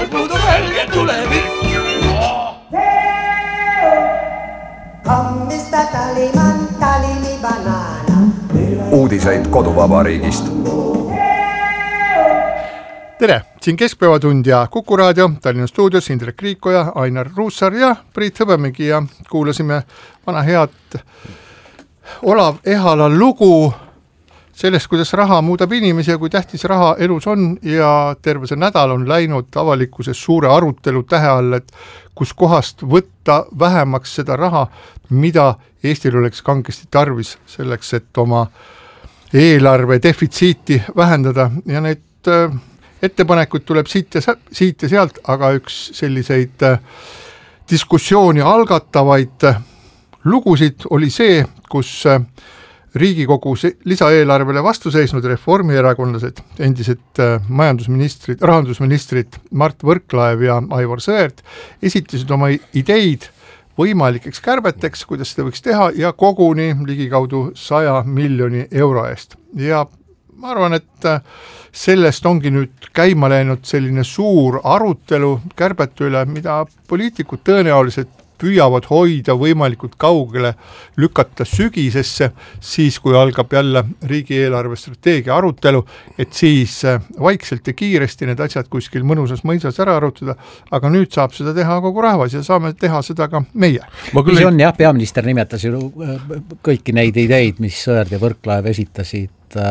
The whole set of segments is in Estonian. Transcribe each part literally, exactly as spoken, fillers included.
muud on helge tulevik. Come mister Tallyman, tally me banana. Uudiseid koduvabariigist. Tere, siin Keskpäevatund ja Kuku Raadio, Tallinna stuudios Indrek Riikoja, Ainar Ruussaar ja Priit Hõbemägi ja kuulasime vana head Olav Ehala lugu sellest, kuidas raha muudab inimesi ja kui tähtis raha elus on ja terve see nädal on läinud avalikkuses suure arutelu tähe all, et kus kohast võtta vähemaks seda raha, mida Eestil oleks kangesti tarvis selleks, et oma eelarve defitsiiti vähendada ja need ettepanekuid tuleb siit ja, siit ja sealt, aga üks selliseid diskussiooni algatavaid lugusid oli see, kus Riigikogu lisaeelarvele vastu seisnud reformierakondlased, endised majandusministrid, rahandusministrid Mart Võrklaev ja Aivar Sõerd esitasid oma ideid võimalikeks kärbeteks, kuidas seda võiks teha ja koguni ligikaudu saja miljoni euro eest. Ja ma arvan, et sellest ongi nüüd käima läinud selline suur arutelu kärbete üle, mida poliitikud tõenäoliselt püüavad hoida võimalikult kaugele, lükata sügisesse, siis kui algab jälle riigieelarve strateegia arutelu, et siis vaikselt ja kiiresti need asjad kuskil mõnusas mõisas ära arutada, aga nüüd saab seda teha kogu rahvas ja saame teha seda ka meie. See on jah, peaminister nimetas ju kõiki neid ideid, mis Sõerd ja Võrklaev esitasid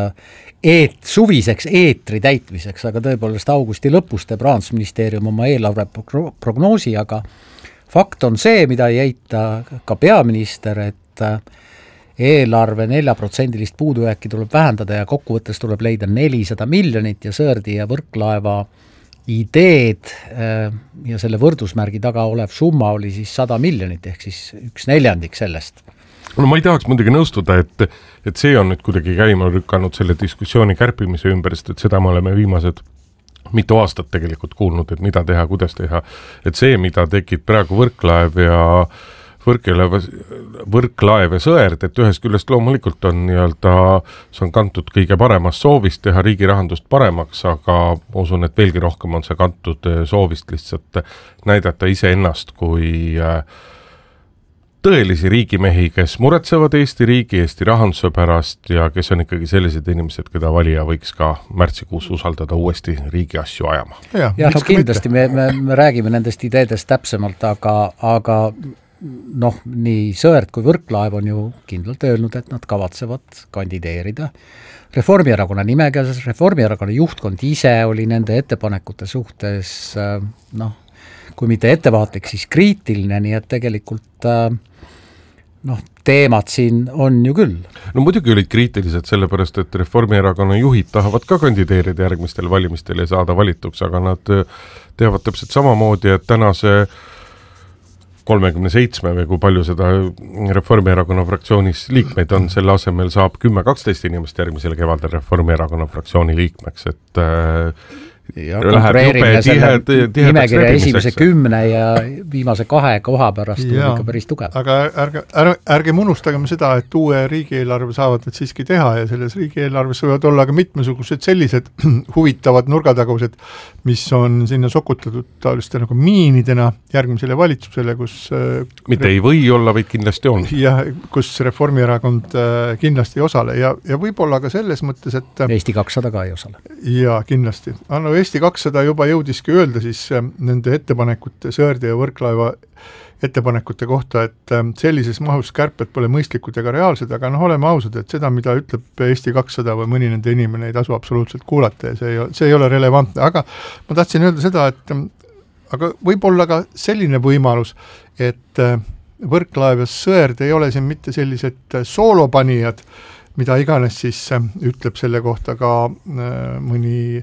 eet, suviseks eetri täitmiseks, aga tõepoolest augusti lõpus teeb Rahandusministeerium oma eelarve prognoosi, aga fakt on see, mida ei eita ka peaminister, et eelarve neljaprotsendilist puudujääki tuleb vähendada ja kokkuvõttes tuleb leida nelisada miljonit ja Sõerdi ja Võrklaeva ideed ja selle võrdusmärgi taga olev summa oli siis sada miljonit ehk siis üks neljandik sellest. No ma ei tahaks muidugi nõustuda, et, et see on nüüd kuidagi käima lükanud selle diskussiooni kärpimise ümberist, et seda me oleme viimased mitu aastat tegelikult kuulnud, et mida teha, kuidas teha. Et see, mida tekib praegu Võrklaev ja Võrklaev, Võrklaev ja Sõerd, et ühest küljest loomulikult on nii-öelda, see on kantud kõige paremast soovist teha riigi rahandust paremaks, aga usun, et veelgi rohkem on see kantud soovist lihtsalt näidata iseennast kui tõelisi riigimehi, kes muretsevad Eesti riigi, Eesti rahanduse pärast ja kes on ikkagi sellised inimesed, keda valija võiks ka märtsikuus usaldada uuesti riigi asju ajama. Ja, ja no kindlasti me, me, me räägime nendest ideedest täpsemalt, aga, aga noh, nii Sõerd kui Võrklaev on ju kindlalt öelnud, et nad kavatsevad kandideerida Reformierakonna nimekirjas. Reformierakonna juhtkond ise oli nende ettepanekute suhtes noh, kui mitte ettevaatlik, siis kriitiline, nii et tegelikult noh, teemad siin on ju küll. No muidugi olid kriitilised sellepärast, et Reformierakonna juhid tahavad ka kandideerida järgmistel valimistel ja saada valituks, aga nad teavad täpselt samamoodi, et tänase kolmekümne seitsme või kui palju seda Reformierakonna fraktsioonis liikmeid on, selle asemel saab kümme kaksteist inimest järgmisel kevadel Reformierakonna fraktsiooni liikmeks, et ja konkureerimine selle nimekirja esimese kümne ja viimase kahe koha pärast on ikka päris tugev. Aga ärge, ärge, ärge unustagem seda, et uue riigieelarve saavad need siiski teha ja selles riigieelarves võivad olla ka mitmesugused sellised huvitavad nurgatagused, mis on sinna sokutatud taoliste nagu miinidena järgmisele valitsusele, kus mitte ei või olla, vaid kindlasti on. Ja kus Reformierakond kindlasti ei osale ja, ja võib-olla ka selles mõttes, et Eesti kakssada ka ei osale. Ja kindlasti. Anno Eesti kakssada juba jõudiski öelda siis nende ettepanekute, Sõerdi ja Võrklaeva ettepanekute kohta, et sellises mahus kärped pole mõistlikud ega reaalsed, aga noh, oleme ausad, et seda, mida ütleb Eesti kakssada või mõni nende inimene ei tasu absoluutselt kuulata ja see ei, see ei ole relevantne, aga ma tahtsin öelda seda, et aga võib-olla ka selline võimalus, et Võrklaev ja Sõerd ei ole siin mitte sellised soolopanijad, mida iganes siis ütleb selle kohta ka mõni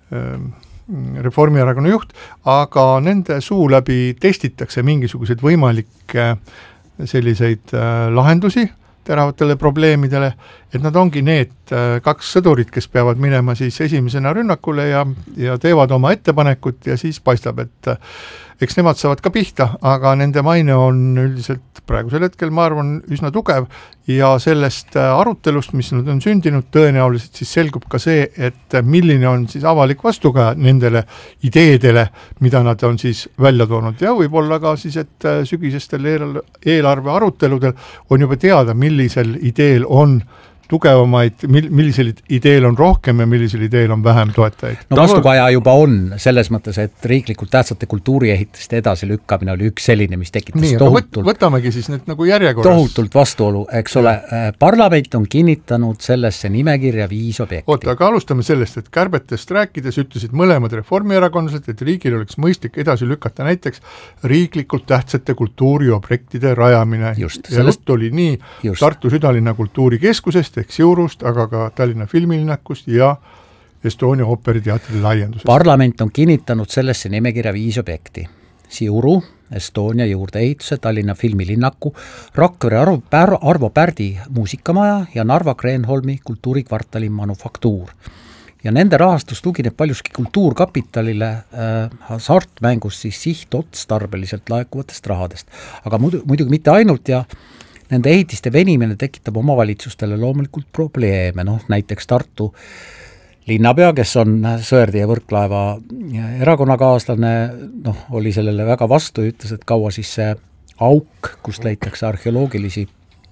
Reformierakonna juht, aga nende suu läbi testitakse mingisuguseid võimalikke selliseid lahendusi teravatele probleemidele, et nad ongi need kaks sõdurit, kes peavad minema siis esimesena rünnakule ja, ja teevad oma ettepanekut ja siis paistab, et eks nemad saavad ka pihta, aga nende maine on üldiselt praegusel hetkel, ma arvan, üsna tugev ja sellest arutelust, mis nüüd on sündinud, tõenäoliselt siis selgub ka see, et milline on siis avalik vastukaja nendele ideedele, mida nad on siis välja toonud ja võib-olla ka siis, et sügisestel eelarve aruteludel on juba teada, millisel ideel on tugevamaid, millisel ideel on rohkem ja millisel ideel on vähem toetajaid. No vastukaja juba on selles mõttes, et riiklikult tähtsate kultuuriehitiste edasi lükkamine oli üks selline, mis tekitas Nii, tohutult, võtamegi siis need nagu järjekorras. Tohutult vastuolu, eks ole, parlament on kinnitanud sellesse nimekirja viis objekti. Oota, aga alustame sellest, et kärbetest rääkides ütlesid mõlemad reformierakondlased, et riigil oleks mõistlik edasi lükata näiteks riiklikult tähtsate kultuuriobjektide rajamine. Just, ja sellest... jutt oli nii Just. Tartu südalinna kultuurikeskusest ehk Siurust, aga ka Tallinna filmilinnakust ja Estonia ooperiteatri laiendusest. Parlament on kinnitanud sellesse nimekirja viis objekti. Siuru, Estonia juurdeehituse, Tallinna filmilinnaku, Rakvere Arvo, Arvo Pärdi muusikamaja ja Narva Kreenholmi kultuurikvartali manufaktuur. Ja nende rahastus tugineb paljuski kultuurkapitalile äh, hasartmängus siis sihtotstarbeliselt laekuvatest rahadest. Aga muidu, muidugi mitte ainult ja nende ehitiste venimine tekitab omavalitsustele loomulikult probleeme, noh näiteks Tartu linnapea, kes on Sõerdi ja Võrklaeva erakonnakaaslane, noh oli sellele väga vastu ja ütles, et kaua siis see auk, kust leitakse arheoloogilisi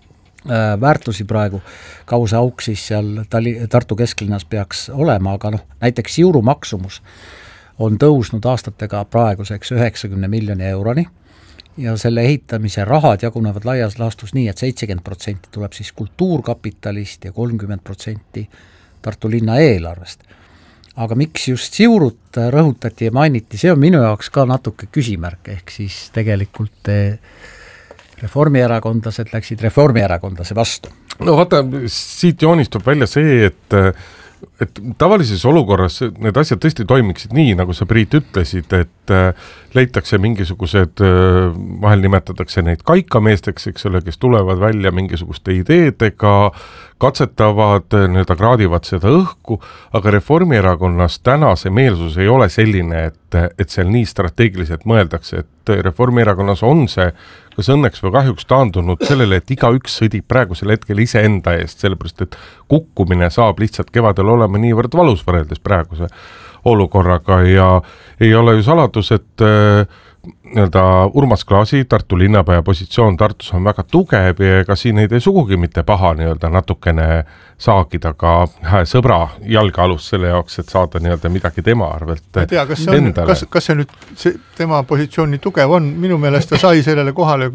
äh, väärtusi praegu, kaua see auk siis seal Tali, Tartu kesklinnas peaks olema, aga noh, näiteks Siuru maksumus on tõusnud aastatega praeguseks üheksakümne miljoni euroni, ja selle ehitamise rahad jagunevad laias laastus nii, et seitsekümmend protsenti tuleb siis kultuurkapitalist ja kolmkümmend protsenti Tartu linna eelarvest. Aga miks just Siurut rõhutati ja mainiti, see on minu jaoks ka natuke küsimärk, ehk siis tegelikult reformierakondlased läksid reformierakondlase vastu. No vaata, siit joonistub välja see, et et tavalises olukorras need asjad tõesti toimiksid nii, nagu sa Priit ütlesid, et leitakse mingisugused, vahel nimetatakse neid kaikameesteks, eks ole, kes tulevad välja mingisuguste ideedega, katsetavad, need kraadivad seda õhku, aga Reformierakonnas täna see meelsus ei ole selline, et, et seal nii strateegiliselt mõeldakse, et Reformierakonnas on see kas õnneks või kahjuks taandunud sellele, et igaüks sõdib praegusel hetkel ise enda eest, sellepärast et kukkumine saab lihtsalt kevadel olema niivõrd valus võrreldes praeguse olukorraga ja ei ole ju saladus, et äh, nii-öelda Urmas Klaasi, Tartu linnapea positsioon Tartus on väga tugev ja ega siin ei tee sugugi mitte paha nii-öelda natukene saagida ka sõbra jalgealust selle jaoks, et saada nii-öelda midagi tema arvelt ma ei tea, kas see, on, kas, kas see nüüd see, tema positsioon nii tugev on, minu meelest ta sai sellele kohale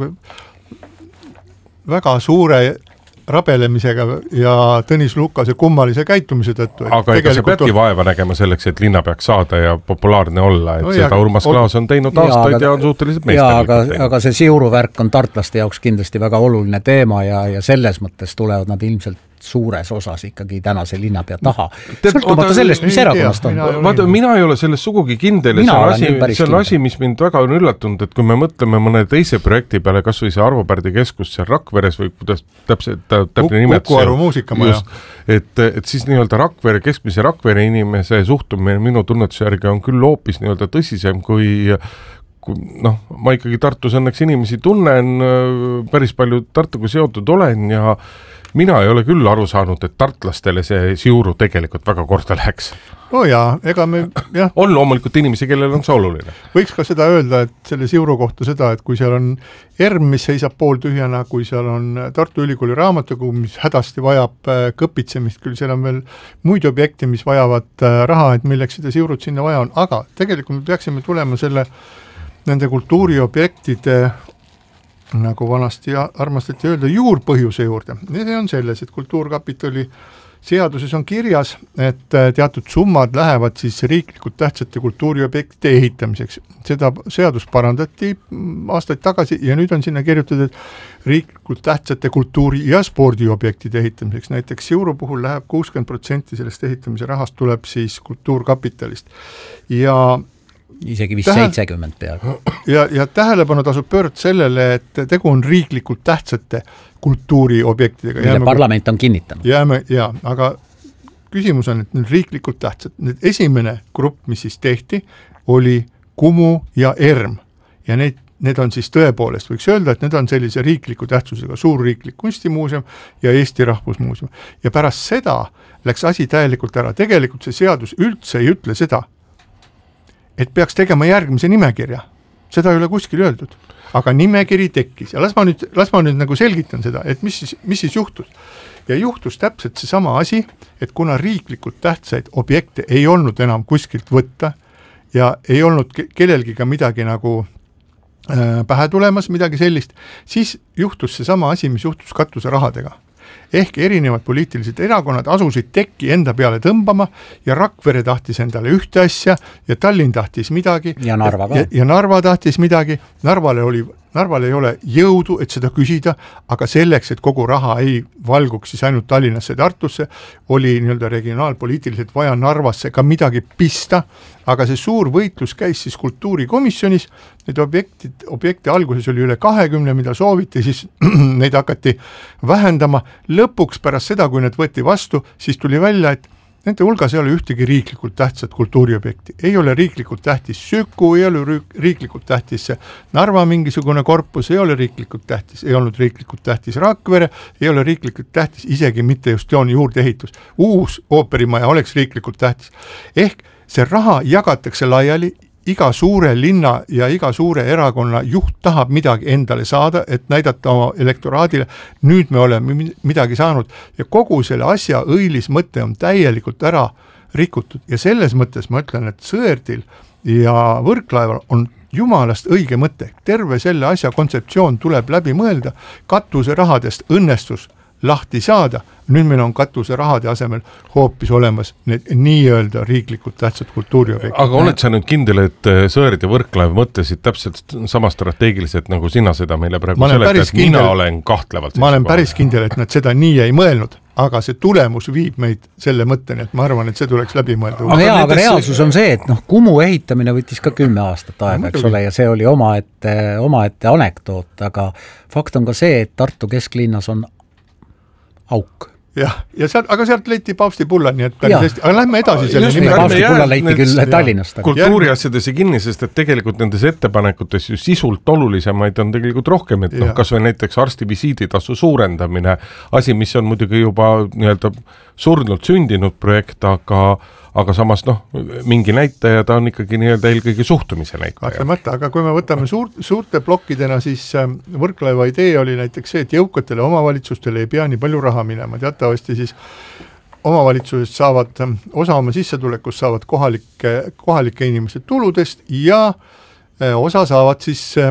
väga suure rabelemisega ja Tõnis Lukase kummalise käitumise tõttu. Aga ega see peadki on... vaeva nägema selleks, et linna peaks saada ja populaarne olla, et no seda ja, Urmas Klaas on teinud aastaid ja, aga, ja on suhteliselt meestelikult aga, teinud. Aga see Siuru värk on tartlaste jaoks kindlasti väga oluline teema ja, ja selles mõttes tulevad nad ilmselt suures osas ikkagi tänase linnapea taha. Sõltumata sellest, mis erakonnast on. Vaata, mina ei ole selles sugugi kindel ja see on, asi, see on asi, mis mind väga on üllatunud, et kui me mõtleme mõne teise projekti peale, kas või see Arvo Pärdi keskus seal Rakveres või kuidas täpselt täpne nimetus. Uku-Aru muusikamaja. Et, et siis nii-öelda Rakvere, keskmise Rakvere inimese suhtumine minu tunnetuse järgi on küll hoopis nii-öelda tõsisem kui noh, ma ikkagi Tartus õnneks inimesi tunnen, päris palju Tartuga seotud olen ja mina ei ole küll aru saanud, et tartlastele see Siuru tegelikult väga korda läheks. No jaa, ega me, jah. On loomulikult inimesi, kellel on see oluline. Võiks ka seda öelda, et selle Siuru kohta seda, et kui seal on ERM, mis seisab pooltühjana, kui seal on Tartu Ülikooli raamatukogu, mis hädasti vajab kõpitsemist, küll seal on veel muid objekte, mis vajavad raha, et milleks seda Siurut sinna vaja on, aga tegelikult me peaksime tulema selle nende kultuuriobjektide nagu vanasti armastati öelda, juurpõhjuse juurde. See on selles, et kultuurkapitali seaduses on kirjas, et teatud summad lähevad siis riiklikult tähtsate kultuuriobjektide ehitamiseks. Seda seadus parandati aastaid tagasi ja nüüd on sinna kirjutatud, et riiklikult tähtsate kultuuri- ja spordiobjektide ehitamiseks. Näiteks Siuru puhul läheb kuuskümmend protsenti sellest ehitamise rahast tuleb siis kultuurkapitalist. Ja isegi vist Tähel... seitsekümmend peaaegu. Ja, ja tähelepanu tasub pöörd sellele, et tegu on riiklikult tähtsate kultuuriobjektidega. Mille parlament on kinnitanud. Jääme, jaa, aga küsimus on, et nüüd riiklikult tähtsad. Nüüd esimene grupp, mis siis tehti, oli Kumu ja Erm. Ja neid, need on siis tõepoolest, võiks öelda, et need on sellise riikliku tähtsusega suurriiklik kunstimuuseum ja Eesti Rahvusmuuseum. Ja pärast seda läks asi täielikult ära. Tegelikult see seadus üldse ei ütle seda, et peaks tegema järgmise nimekirja. Seda ei ole kuskil öeldud. Aga nimekiri tekkis. Ja las ma nüüd, las ma nüüd nagu selgitan seda, et mis siis, mis siis juhtus. Ja juhtus täpselt see sama asi, et kuna riiklikult tähtsaid objekte ei olnud enam kuskilt võtta ja ei olnud kellelgi ka midagi nagu äh, pähe tulemas, midagi sellist, siis juhtus see sama asi, mis juhtus katuse rahadega. Ehk erinevad poliitilised erakonnad asusid tekki enda peale tõmbama ja Rakvere tahtis endale ühte asja ja Tallinn tahtis midagi. Ja Narva ka. Ja, ja Narva tahtis midagi. Narvale oli, Narval ei ole jõudu, et seda küsida, aga selleks, et kogu raha ei valguks siis ainult Tallinnasse ja Tartusse, oli nii-öelda regionaalpoliitiliselt vaja Narvasse ka midagi pista, aga see suur võitlus käis siis kultuurikomisjonis, need objektid, objekte alguses oli üle kahekümne, mida sooviti, siis neid hakati vähendama. Lõpuks pärast seda, kui need võeti vastu, siis tuli välja, et nende hulgas ei ole ühtegi riiklikult tähtsat kultuuriobjekti. Ei ole riiklikult tähtis Süku, ei ole riiklikult tähtis Narva mingisugune korpus, ei ole riiklikult tähtis, ei olnud riiklikult tähtis Rakvere, ei ole riiklikult tähtis isegi mitte just jooni juurdeehitus. Uus ooperimaja oleks riiklikult tähtis. Ehk see raha jagatakse laiali, iga suure linna ja iga suure erakonna juht tahab midagi endale saada, et näidata oma elektoraadile, nüüd me oleme midagi saanud ja kogu selle asja õilis mõte on täielikult ära rikutud ja selles mõttes ma ütlen, et Sõerdil ja Võrklaeval on jumalast õige mõte. Terve selle asja kontseptsioon tuleb läbi mõelda, katuse rahadest õnnestus lahti saada, nüüd meil on katuse rahade asemel hoopis olemas need nii-öelda riiklikult tähtsad kultuuriobjektid. Aga oled sa nüüd kindel, et Sõerd ja Võrklaev mõtlesid täpselt sama strateegiliselt, nagu sina seda meile praegu seleta, et kindel, mina olen kahtlevalt. Ma olen päris kindel, et nad seda nii ei mõelnud, aga see tulemus viib meid selle mõtteni, et ma arvan, et see tuleks läbi mõelda. Aga, aga, aga reaalsus on see, et noh, Kumu ehitamine võttis ka kümme aastat aega, eks ole, ja see oli oma ette, oma ette anekdoot, aga fakt on ka see, et Tartu kesklinnas on auk. Jah, ja sealt, aga sealt leiti Paavsti pulla, nii et päris hästi, aga lähme edasi selle nime. Paavsti pulla leiti küll Tallinnast. Kultuuriasjadesse kinni, sest et tegelikult nendes ettepanekutes ju sisult olulisemaid on tegelikult rohkem, et noh, kas või näiteks arsti visiiditasu suurendamine, asi, mis on muidugi juba nii-öelda surnult sündinud projekt, aga aga samas noh, mingi näitaja ta on ikkagi nii-öelda eelkõige suhtumise näitaja. Kahtlemata, aga kui me võtame suur, suurte plokkidena, siis Võrklaeva idee oli näiteks see, et jõukatele omavalitsustele ei pea nii palju raha minema. Teatavasti siis omavalitsused saavad, osa oma sissetulekust saavad kohalike, kohalike inimeste tuludest ja osa saavad siis äh,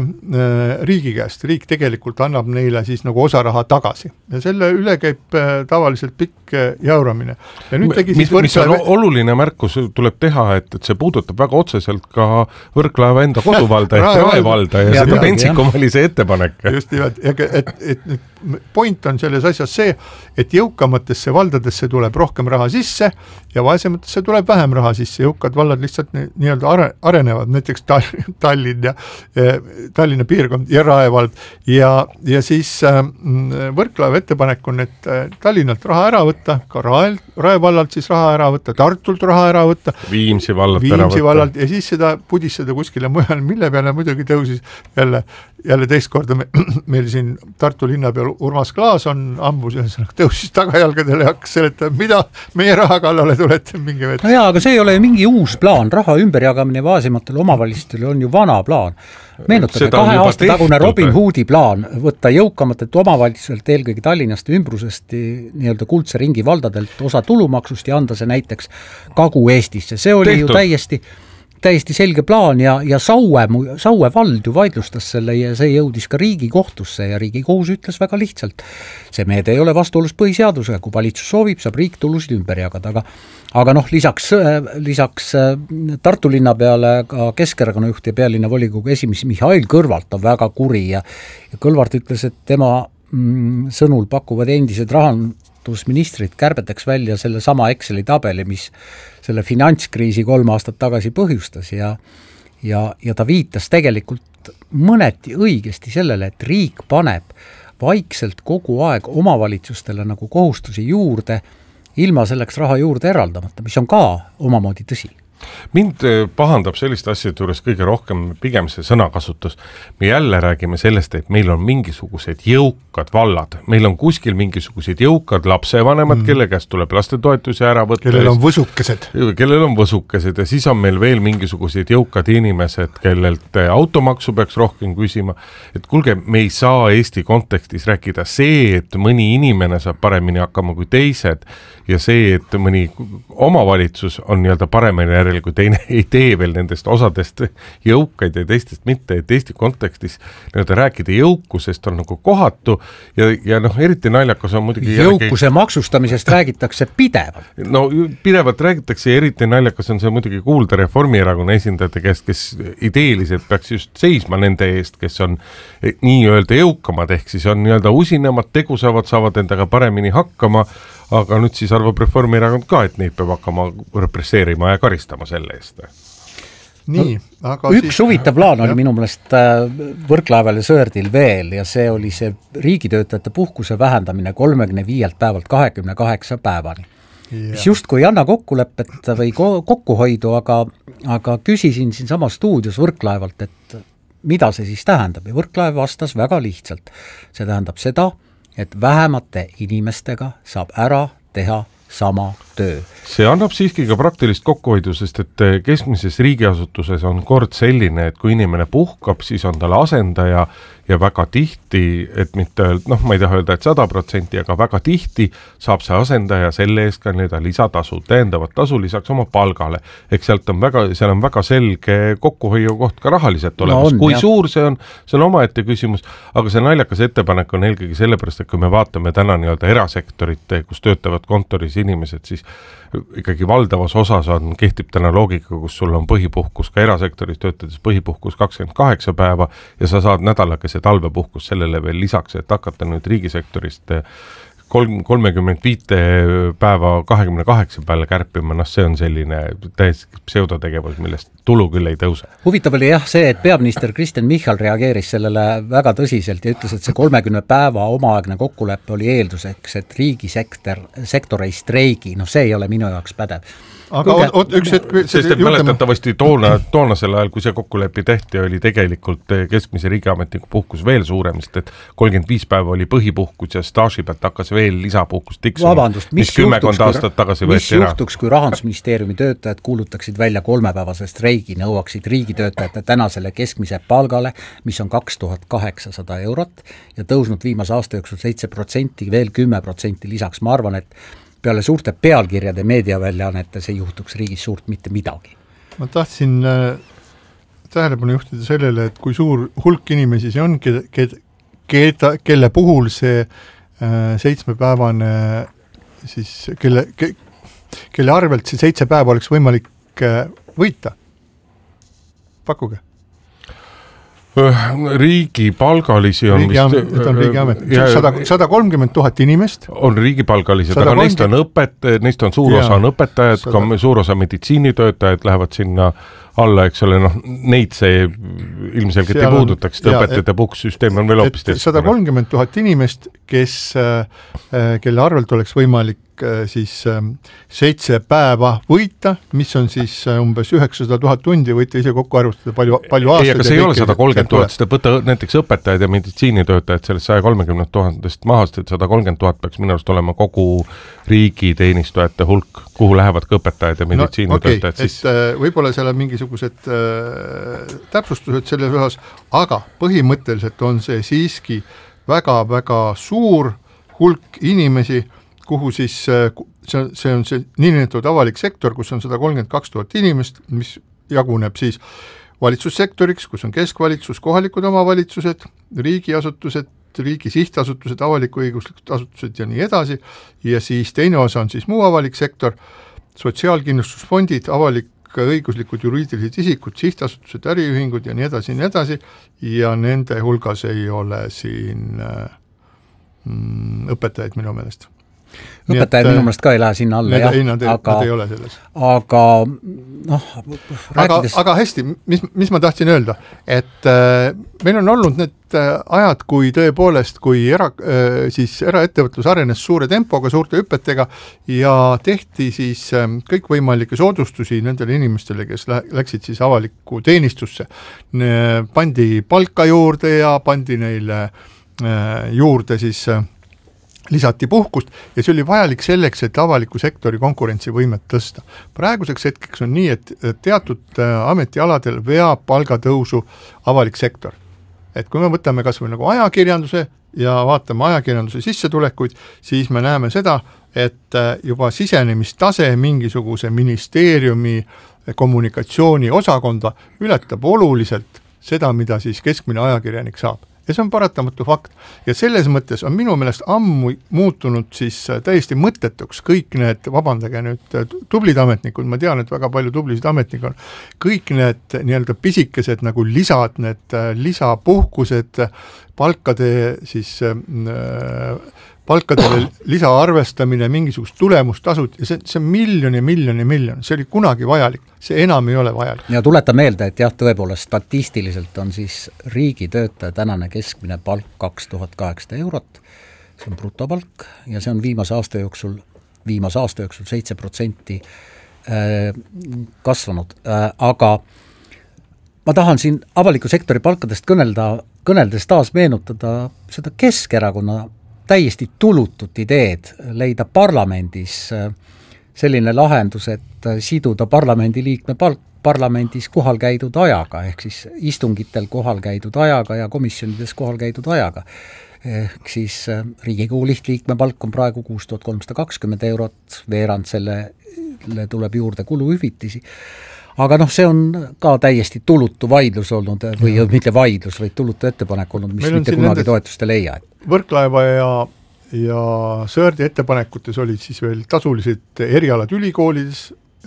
riigi käest. Riik tegelikult annab neile siis nagu osa raha tagasi. Ja selle üle käib äh, tavaliselt pikk äh, jauramine. Ja nüüd tegi mis, siis Võrklaeva... mis on oluline märkus tuleb teha, et, et see puudutab väga otseselt ka Võrklaeva enda koduvalda ehk Raevalda ja, ja seda Pentsikum oli see ettepanek. Just nimelt, et, et, et point on selles asjas see, et jõukamatesse valdadesse tuleb rohkem raha sisse ja vaesematesse tuleb vähem raha sisse. Jõukad vallad lihtsalt nii-öelda are, arenevad, näiteks Tallinn ja Tallinna piirkond ja Raevald ja, ja siis äh, Võrklaeva ettepanek on, et Tallinnalt raha ära võtta, ka Rae, Raevallalt siis raha ära võtta, Tartult raha ära võtta, Viimsi vallalt Viimsi ära võtta vallalt, ja siis seda pudistada kuskile mujal, mille peale muidugi tõusis jälle, jälle teist korda me, meil siin Tartu linna peal Urmas Klaas on ambus ja tõusis tagajalgadele ja hakkas seletama, mida meie raha kallale tulete mingi veed. No jaa, aga see ei ole mingi uus plaan, raha ümberjagamine vaesematele omavalistele on ju vana plaan. Meenutage, kahe aasta tagune Robin Hoodi plaan võtta jõukamatelt omavalitsuselt, eelkõige Tallinnast ja ümbrusest nii-öelda kuldse ringi valdadelt osa tulumaksust ja anda see näiteks Kagu-Eestisse. See oli Tehtud. ju täiesti täiesti selge plaan ja, ja Saue, Saue vald ju vaidlustas selle ja see jõudis ka Riigikohtusse ja Riigikohus ütles väga lihtsalt. See meede ei ole vastuolus põhiseadusega, kui valitsus soovib, saab riik tulusid ümber jagada, aga, aga noh, lisaks, lisaks Tartu linna peale ka Keskerakonna juht ja pealinna volikogu esimees Mihhail Kõlvart on väga kuri ja, ja Kõlvart ütles, et tema mm, sõnul pakuvad endised rahandusministrid kärbeteks välja selle sama Exceli tabeli, mis selle finantskriisi kolm aastat tagasi põhjustas ja, ja, ja ta viitas tegelikult mõneti õigesti sellele, et riik paneb vaikselt kogu aeg omavalitsustele nagu kohustusi juurde, ilma selleks raha juurde eraldamata, mis on ka omamoodi tõsi. Mind pahandab selliste asjade juures kõige rohkem pigem see sõnakasutus. Me jälle räägime sellest, et meil on mingisugused jõukad vallad. Meil on kuskil mingisugused jõukad lapsevanemad, mm. kelle käest tuleb lastetoetusi ära võtta. Kellel on võsukesed. Kellel on võsukesed ja siis on meil veel mingisugused jõukad inimesed, kellelt automaksu peaks rohkem küsima. Et kuulge, me ei saa Eesti kontekstis rääkida see, et mõni inimene saab paremini hakkama kui teised ja see, et mõni omavalitsus on nii-öelda paremini järel, kui teine ei tee veel nendest osadest jõukaid ja teistest mitte, et Eesti kontekstis nii-öelda rääkida jõukusest on nagu kohatu ja, ja noh, eriti naljakas on muidugi jõukuse järgi... maksustamisest räägitakse pidevalt. No pidevalt räägitakse ja eriti naljakas on see muidugi kuulda Reformierakonna esindajate käest, kes ideeliselt peaks just seisma nende eest, kes on nii-öelda jõukamad, ehk siis on nii-öelda usinemad, tegusavad, saavad endaga paremini hakkama, aga nüüd siis arvab Reformierakond ka, et neid peab hakkama represseerima ja karistama selle eest. Nii, no, aga üks siis... huvitav plaan oli minu meelest Võrklaeval ja Sõerdil veel ja see oli see riigitöötajate puhkuse vähendamine kolmekümne viielt päevalt kahekümne kaheksa päevani. Yeah. Mis justkui ei anna kokkulepet või kokkuhoidu, aga, aga küsisin siin sama stuudios Võrklaevalt, et mida see siis tähendab ja Võrklaev vastas väga lihtsalt. See tähendab seda, et vähemate inimestega saab ära teha sama töö. See annab siiski ka praktilist kokkuhoidu, sest et keskmises riigiasutuses on kord selline, et kui inimene puhkab, siis on tal asendaja ja väga tihti, et mitte öelda, noh, ma ei taha öelda, et sada protsenti, aga väga tihti saab see asendaja selle eest ka nii-öelda lisatasu, täiendavat tasu lisaks oma palgale. Eks sealt on väga, seal on väga selge kokkuhoiu koht ka rahaliselt olemas. No on, kui jah. Suur see on, see on omaette küsimus, aga see naljakas ettepanek on eelkõige sellepärast, et kui me vaatame täna nii-öelda erasektorit, kus töötavad kontoris inimesed, siis ikkagi valdavas osas on, kehtib täna loogika, kus sul on põhipuhkus ka erasektoris töötades põhipuhkus kakskümmend kaheksa päeva ja sa saad nädalakese talvepuhkus sellele veel lisaks, et hakata nüüd riigisektorist kolm, kolmekümmend viite päeva kahekümne kaheksa peale kärpima, noh see on selline täiesti pseudotegevus, millest tulu küll ei tõuse. Huvitav oli jah see, et peaminister Kristen Michal reageeris sellele väga tõsiselt ja ütles, et see kolmekümne päeva omaaegne kokkuleppe oli eelduseks, et riigisektor sektor ei streigi, noh see ei ole minu jaoks pädev. Aga Kulge, oot, üks hetk... Sest et mäletatavasti toona, toonasel ajal, kui see kokkuleppi tehti, oli tegelikult keskmise riigiametniku puhkus veel suurem, sest et kolmkümmend viis päeva oli põhipuhkus ja staaži pealt hakkas veel lisapuhkus tiksuma, Vabandust, mis, mis kümmekond aastat tagasi mis võeti ära. Mis juhtuks, kui Rahandusministeeriumi töötajad kuulutaksid välja kolmepäevase streigi, nõuaksid riigitöötajate tänasele keskmise palgale, mis on kaks tuhat kaheksasada eurot ja tõusnud viimase aasta jooksul seitse protsenti, veel kümme protsenti lisaks. Ma arvan, et peale suurte pealkirjade meediaväljaannetes ei juhtuks riigis suurt mitte midagi. Ma tahtsin äh, tähelepanu juhtida sellele, et kui suur hulk inimesi see on, keda, keda, kelle puhul see äh, seitsmepäevane siis, kelle, ke, kelle arvelt see seitse päeva oleks võimalik äh, võita. Pakkuge. Riigipalgalisi on riigi vist... On riigiamet. sada kolmkümmend tuhat inimest. On riigipalgalised, aga neist on, õpet, neist on suur osa on õpetajad, ka suur osa meditsiinitöötajad lähevad sinna alla, eks ole, noh, neid see ilmselgelt ei puudutaks, et õpetajate puhkussüsteem on veel hoopis teist. sada kolmkümmend tuhat inimest, kes, kelle arvelt oleks võimalik siis seitse päeva võita, mis on siis umbes üheksasada tuhat tundi, võite ise kokku arvustada palju, palju aastaid. Ei, aga see ei ole sada kolmkümmend tuhat, seda võtta näiteks õpetajad ja meditsiinitöötajad sellest saja kolmekümne tuhandest mahast, et sada kolmkümmend tuhat peaks minu arust olema kogu riigiteenistujate hulk, kuhu lähevad ka õpetajad ja meditsiinitöötajad no, okay, siis. Võib-olla seal on mingisugused äh, täpsustused selles osas, aga põhimõtteliselt on see siiski väga-väga suur hulk inimesi, kuhu siis see, see on see niinimetatud avalik sektor, kus on sada kolmkümmend kaks tuhat inimest, mis jaguneb siis valitsussektoriks, kus on keskvalitsus, kohalikud omavalitsused, riigiasutused, riigi sihtasutused, avaliku õiguslikud asutused ja nii edasi, ja siis teine osa on siis muu avalik sektor, sotsiaalkindlustusfondid, avalik õiguslikud juriidilised isikud, sihtasutused, äriühingud ja nii edasi, nii edasi, ja nende hulgas ei ole siin mm, õpetajaid minu meelest. õpetajad minu meelest ka ei lähe sinna alla, jah, ei, nad, aga, nad ei ole selles. Aga noh, rääkides... aga, aga hästi, mis, mis ma tahtsin öelda, et äh, meil on olnud need äh, ajad, kui tõepoolest, kui era, äh, siis eraettevõtlus arenes suure tempoga, suurte hüpetega ja tehti siis äh, kõikvõimalikke soodustusi nendele inimestele, kes lä- läksid siis avalikku teenistusse. Pandi palka juurde ja pandi neile äh, juurde siis äh, lisati puhkust ja see oli vajalik selleks, et avaliku sektori konkurentsivõimet tõsta. Praeguseks hetkeks on nii, et teatud ametialadel veab palgatõusu avalik sektor. Et kui me võtame kas või nagu ajakirjanduse ja vaatame ajakirjanduse sissetulekuid, siis me näeme seda, et juba sisenemistase mingisuguse ministeeriumi kommunikatsiooni osakonda ületab oluliselt seda, mida siis keskmine ajakirjanik saab. Ja see on paratamatu fakt. Ja selles mõttes on minu meelest ammu muutunud siis täiesti mõttetuks kõik need, vabandage nüüd, tublid ametnikud, ma tean, et väga palju tublisid ametnikud on, kõik need nii-öelda pisikesed nagu lisad, need lisapuhkused, palkade siis äh, palkadele lisaarvestamine, mingisugust tulemustasud ja see, see on miljon ja miljon ja miljon, see oli kunagi vajalik, see enam ei ole vajalik. Ja tuleta meelde, et jah, tõepoolest statistiliselt on siis riigitöötaja tänane keskmine palk kaks tuhat kaheksasada eurot, see on brutopalk ja see on viimase aasta jooksul, viimase aasta jooksul seitse protsenti äh, kasvanud, äh, aga ma tahan siin avaliku sektori palkadest kõnelda, kõneldes taas meenutada seda Keskerakonna täiesti tulutut ideed leida parlamendis selline lahendus, et siduda parlamendi liikme palk parlamendis kohal käidud ajaga, ehk siis istungitel kohal käidud ajaga ja komisjonides kohal käidud ajaga. Ehk siis Riigikogu lihtliikme palk on praegu kuus tuhat kolmsada kakskümmend eurot, veerand sellele tuleb juurde kuluhüvitisi. Aga noh, see on ka täiesti tulutu vaidlus olnud või ja. mitte vaidlus, vaid tulutu ettepanek olnud, mis mitte kunagi toetust ei leia. Võrklaeva ja, ja Sõerdi ettepanekutes olid siis veel tasulised erialad ülikoolides,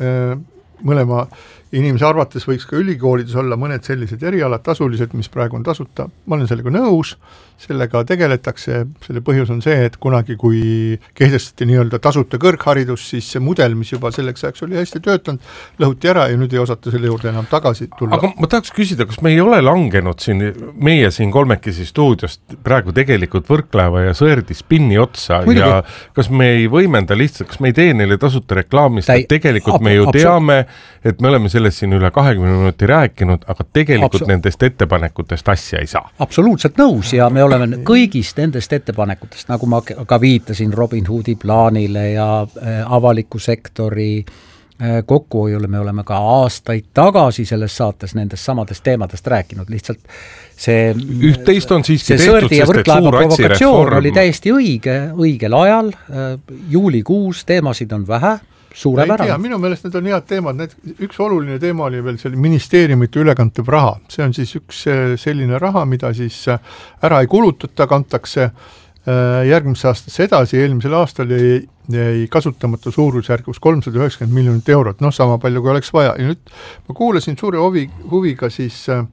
mõlema inimese arvates võiks ka ülikoolides olla mõned sellised erialad tasulised, mis praegu on tasuta. Ma olen sellega nõus, sellega tegeletakse, selle põhjus on see, et kunagi kui kehtestati nii-öelda tasuta kõrgharidus, siis see mudel, mis juba selleks ajaks oli hästi töötanud, lõhuti ära ja nüüd ei osata selle juurde enam tagasi tulla. Aga ma tahaks küsida, kas me ei ole langenud siin, meie siin kolmekesi stuudiost praegu tegelikult Võrklaeva ja Sõerdi spinni otsa Muidugi. Ja kas me ei võimenda lihtsalt, kas me ei tee neile tasuta reklaamist, et tegelikult ab- me ju teame, et me oleme sellest siin üle kahekümne minuti rääkinud, aga tegelikult Absol- nendest ettepanekutest asja ei saa. Absoluutselt nõus ja me oleme kõigist nendest ettepanekutest, nagu ma ka viitasin Robin Hoodi plaanile ja avaliku sektori kokkuhoiule, me oleme ka aastaid tagasi selles saates nendest samadest teemadest rääkinud, lihtsalt see üht-teist on siiski see tehtud, Sõerdi ja Võrklaeva provokatsioon oli täiesti õige, õigel ajal, juulikuus teemasid on vähe, suurepärane. Minu meelest need on head teemad, need, üks oluline teema oli veel selle ministeeriumite ülekantav raha, see on siis üks selline raha, mida siis ära ei kulutata, kantakse järgmise aastasse edasi, eelmisel aastal jäi, jäi kasutamata suurusjärgus kolmsada üheksakümmend miljonit eurot, noh sama palju kui oleks vaja ja nüüd ma kuulasin suure huvi, huviga siis äh,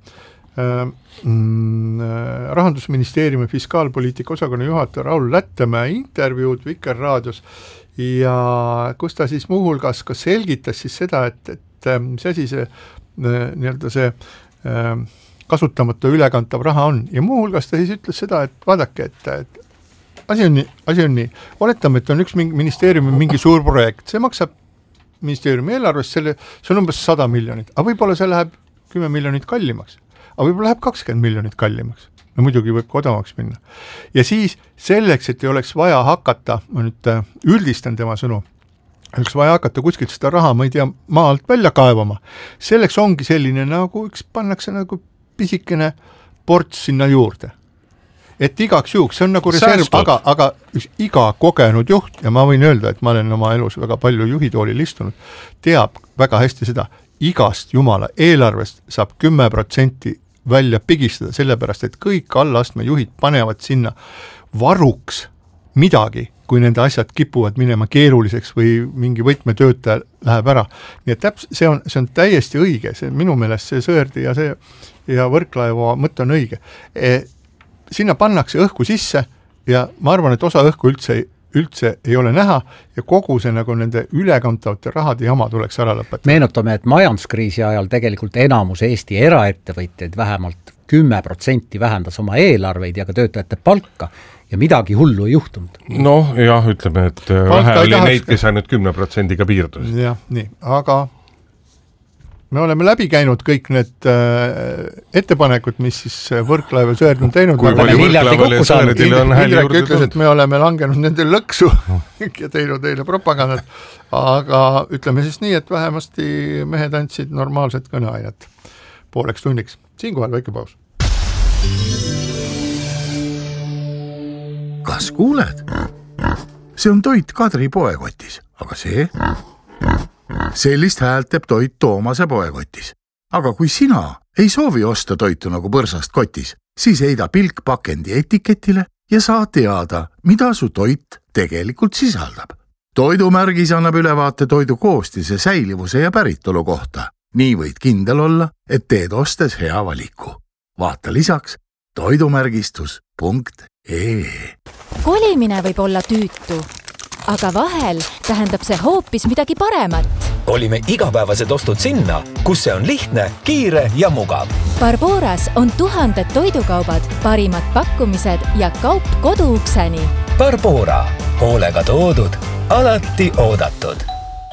mm, Rahandusministeeriumi fiskaalpoliitika osakonna juhataja Raul Lättemäe intervjuud Vikerraadios ja kus ta siis muuhulgas ka selgitas siis seda, et, et mis asi see nii-öelda see kasutamata ülekantav raha on ja muuhulgas ta siis ütles seda, et vaadake, et, et asi on nii, asi on nii. Oletame, et on üks mingi ministeeriumi mingi suur projekt, see maksab ministeeriumi eelarvest, selle, see on umbes sada miljonit, aga võib-olla see läheb kümme miljonit kallimaks, aga võib-olla läheb kakskümmend miljonit kallimaks. No muidugi võib ka odavaks minna. Ja siis selleks, et ei oleks vaja hakata, ma nüüd üldistan tema sõnu, oleks vaja hakata kuskilt seda raha, ma ei tea, maalt välja kaevama. Selleks ongi selline nagu üks pannakse nagu pisikene ports sinna juurde. Et igaks juhuks, see on nagu reserv, aga, aga iga kogenud juht, ja ma võin öelda, et ma olen oma elus väga palju juhitoolil istunud, teab väga hästi seda, igast jumala eelarvest saab kümme protsenti välja pigistada, sellepärast, et kõik allastme juhid panevad sinna varuks midagi, kui nende asjad kipuvad minema keeruliseks või mingi võtmetöötaja läheb ära. Nii et täps, see, on, see on täiesti õige, see minu meelest see Sõerdi ja, see, ja Võrklaeva mõte on õige. E, sinna pannakse õhku sisse ja ma arvan, et osa õhku üldse ei, üldse ei ole näha ja kogu see nagu nende ülekantavate rahade jama tuleks ära lõpetada. Meenutame, et majanduskriisi ajal tegelikult enamus Eesti eraettevõtjaid vähemalt kümme protsenti vähendas oma eelarveid ja ka töötajate palka ja midagi hullu ei juhtunud. Noh, jah, ütleme, et palka vähe oli tahaks... neid, kes ainult kümne protsendiga piirdus. Jah, nii, aga me oleme läbi käinud kõik need äh, ettepanekud, mis siis Võrklaev ja Sõerd on teinud. Kui palju Võrklaeval ja Sõerdil on hääli juurde ütles, tulnud? Et me oleme langenud nende lõksu ja teinud eile propagandat, aga ütleme siis nii, et vähemasti mehed andsid normaalset kõneainet pooleks tunniks. Siinkohal väike paus. Kas kuuled? See on toit Kadri poekotis, aga see? Sellist häält teeb toit Toomase poekotis. Aga kui sina ei soovi osta toitu nagu põrsast kotis, siis heida pilk pakendi etiketile ja saa teada, mida su toit tegelikult sisaldab. Toidumärgis annab ülevaate toidu koostise, säilivuse ja päritolu kohta. Nii võid kindel olla, et teed ostes hea valiku. Vaata lisaks toidumärgistus punkt ee. Kolimine võib olla tüütu, aga vahel tähendab see hoopis midagi paremat. Kolime igapäevased ostud sinna, kus see on lihtne, kiire ja mugav. Barboras on tuhanded toidukaubad, parimad pakkumised ja kaup koduukseni. Barbora, hoolega toodud, alati oodatud.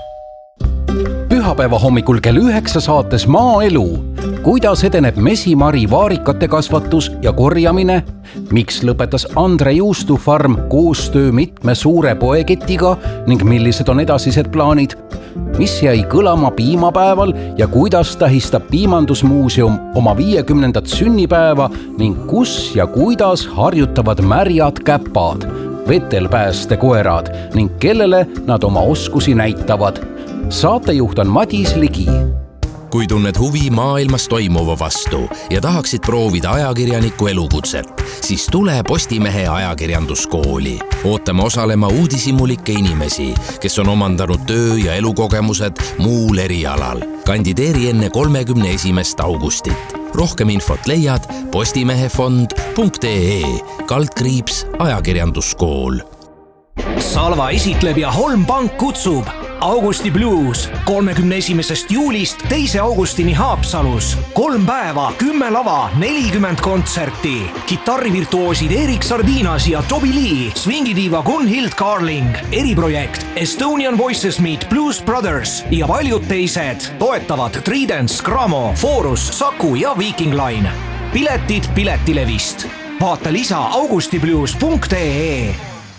Pühapäeva hommikul kell üheksa saates Maaelu. Kuidas edeneb mesimari vaarikate kasvatus ja korjamine? Miks lõpetas Andre Juustufarm koostöö mitme suure poeketiga ning millised on edasised plaanid? Mis jäi kõlama piimapäeval ja kuidas tähistab Piimandusmuuseum oma viiekümnendat sünnipäeva ning kus ja kuidas harjutavad märjad käpad, vetelpääste koerad ning kellele nad oma oskusi näitavad? Saatejuht on Madis Ligi. Kui tunned huvi maailmas toimuva vastu ja tahaksid proovida ajakirjaniku elukutset, siis tule Postimehe ajakirjanduskooli. Ootame osalema uudishimulikke inimesi, kes on omandanud töö- ja elukogemused muul erialal. Kandideeri enne kolmekümne esimest augustit. Rohkem infot leiad postimehefond punkt ee kaldkriips ajakirjanduskool. Salva esitleb ja Holmpank kutsub Augusti Blues kolmekümne esimesest juulist teise augustini Haapsalus. Kolm päeva, kümme lava, nelikümmend kontserti. Kitarrivirtuoosid Erik Sardinas ja Toby Lee, swingidiiva Gunhild Carling, eriprojekt Estonian Voices Meet Blues Brothers ja paljud teised toetavad Tridents, Gramo, Forus, Saku ja Viking Line. Piletid Piletilevist. Vaata lisa augustiblues punkt ee.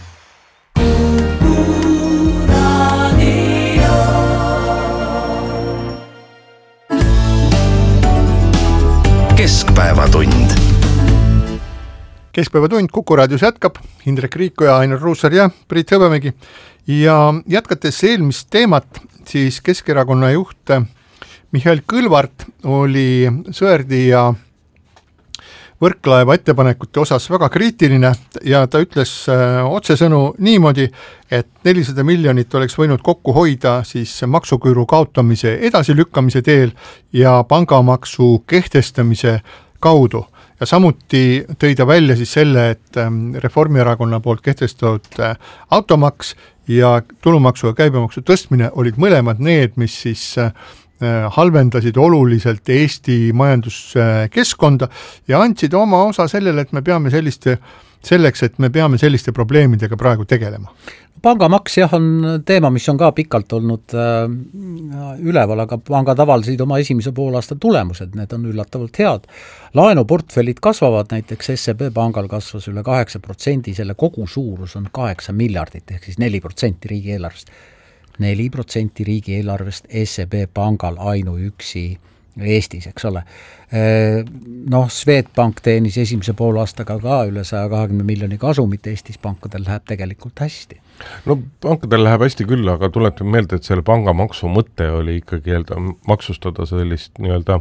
Keskpäevatund. Keskpäevatund Kuku raadios jätkab, Indrek Riikoja, Ainar Ruussaar ja Priit Hõbemägi. Ja jätkates eelmist teemat, siis Keskerakonna juht Mihhail Kõlvart oli Sõerdi ja Võrklaeva ettepanekute osas väga kriitiline ja ta ütles otsesõnu niimoodi, et nelisada miljonit oleks võinud kokku hoida siis maksuküüru kaotamise edasilükkamise teel ja pangamaksu kehtestamise kaudu. Ja samuti tõi ta välja siis selle, et Reformierakonna poolt kehtestatud automaks ja tulumaksu ja käibemaksu tõstmine olid mõlemad need, mis siis halvendasid oluliselt Eesti majanduskeskkonda ja andsid oma osa sellele, et me peame selliste, selleks, et me peame selliste probleemidega praegu tegelema. Pangamaks jah on teema, mis on ka pikalt olnud äh, üleval, aga pangad avaldasid oma esimese poolaasta tulemused, need on üllatavalt head. Laenuportfellid kasvavad, näiteks S E B pangal kasvas üle kaheksa protsendi, selle kogu suurus on kaheksa miljardit, ehk siis neli protsenti riigieelarvest. neli protsenti riigieelarvest S E B pangal ainuüksi Eestis, eks ole. Noh, Swedbank teenis esimese poolaastaga ka üle saja kahekümne miljoni kasumit, Eestis pankadel läheb tegelikult hästi. No pankadel läheb hästi küll, aga tuletan meelde, et selle pangamaksu mõte oli ikkagi maksustada sellist nii-öelda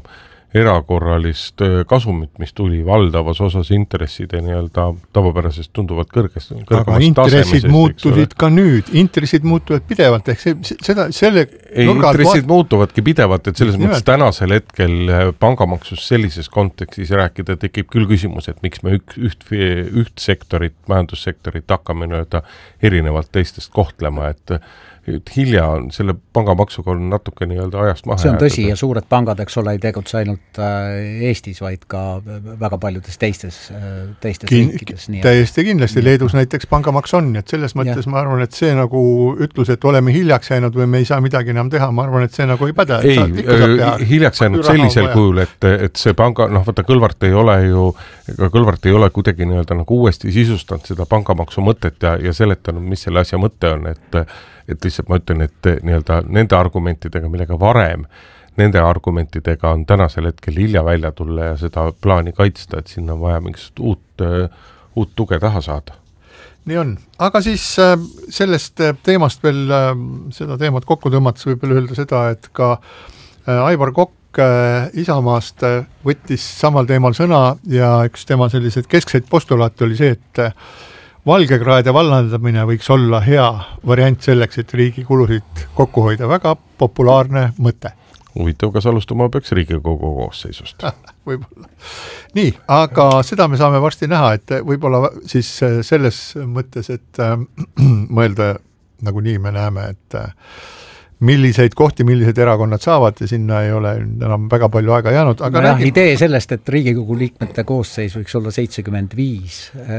erakorralist kasumit, mis tuli valdavas osas intresside nii-öelda tavapärasest tunduvalt kõrgest. Aga intressid muutusid ka nüüd, intressid muutuvad pidevalt, ehk see, seda, selle ei, intressid vaat... muutuvadki pidevalt, et selles Nimelt. mõttes tänasel hetkel pangamaksus sellises kontekstis rääkida tekib küll küsimus, et miks me ük, üht, üht sektorit, majandussektorit hakkame nii-öelda erinevalt teistest kohtlema, et et hilja on selle pangamaksuga on natuke nii-öelda ajast maha see on tõsi ja suured pangad, eks ole, ei tegutse ainult Eestis, vaid ka väga paljudes teistes, teistes Kin- riikides. Nii täiesti kindlasti, Leedus näiteks pangamaks on, et selles mõttes ja. ma arvan, et see nagu ütlus, et oleme hiljaks jäänud või me ei saa midagi enam teha, ma arvan, et see nagu ei päde. Ei, hiljaks jäänud sellisel kujul, et, et see panga, noh vaata Kõlvart ei ole ju, ega Kõlvart ei ole kuidagi nii-öelda nagu uuesti sisustanud seda pangamaksu mõtet ja, ja seletanud, mis selle asja mõte on, et et lihtsalt ma ütlen, et nii-öelda nende argumentidega, millega varem, nende argumentidega on tänasel hetkel hilja välja tulla ja seda plaani kaitsta, et sinna on vaja mingisugust uut, uut tuge taha saada. Nii on, aga siis sellest teemast veel, seda teemat kokku tõmmates võib veel öelda seda, et ka Aivar Kokk Isamaast võttis samal teemal sõna ja üks tema sellised keskseid postulaate oli see, et valgekraede vallandamine võiks olla hea variant selleks, et riigi kulusid kokku hoida. Väga populaarne mõte. Huvitav, kas alustama peaks Riigikogu koosseisust? Võib-olla. Nii, aga seda me saame varsti näha, et võib-olla siis selles mõttes, et äh, mõelda nagu nii me näeme, et äh, milliseid kohti, millised erakonnad saavad ja sinna ei ole enam väga palju aega jäänud. Aga ja, räägime... Idee sellest, et Riigikogu liikmete koosseis võiks olla seitsekümmend viis,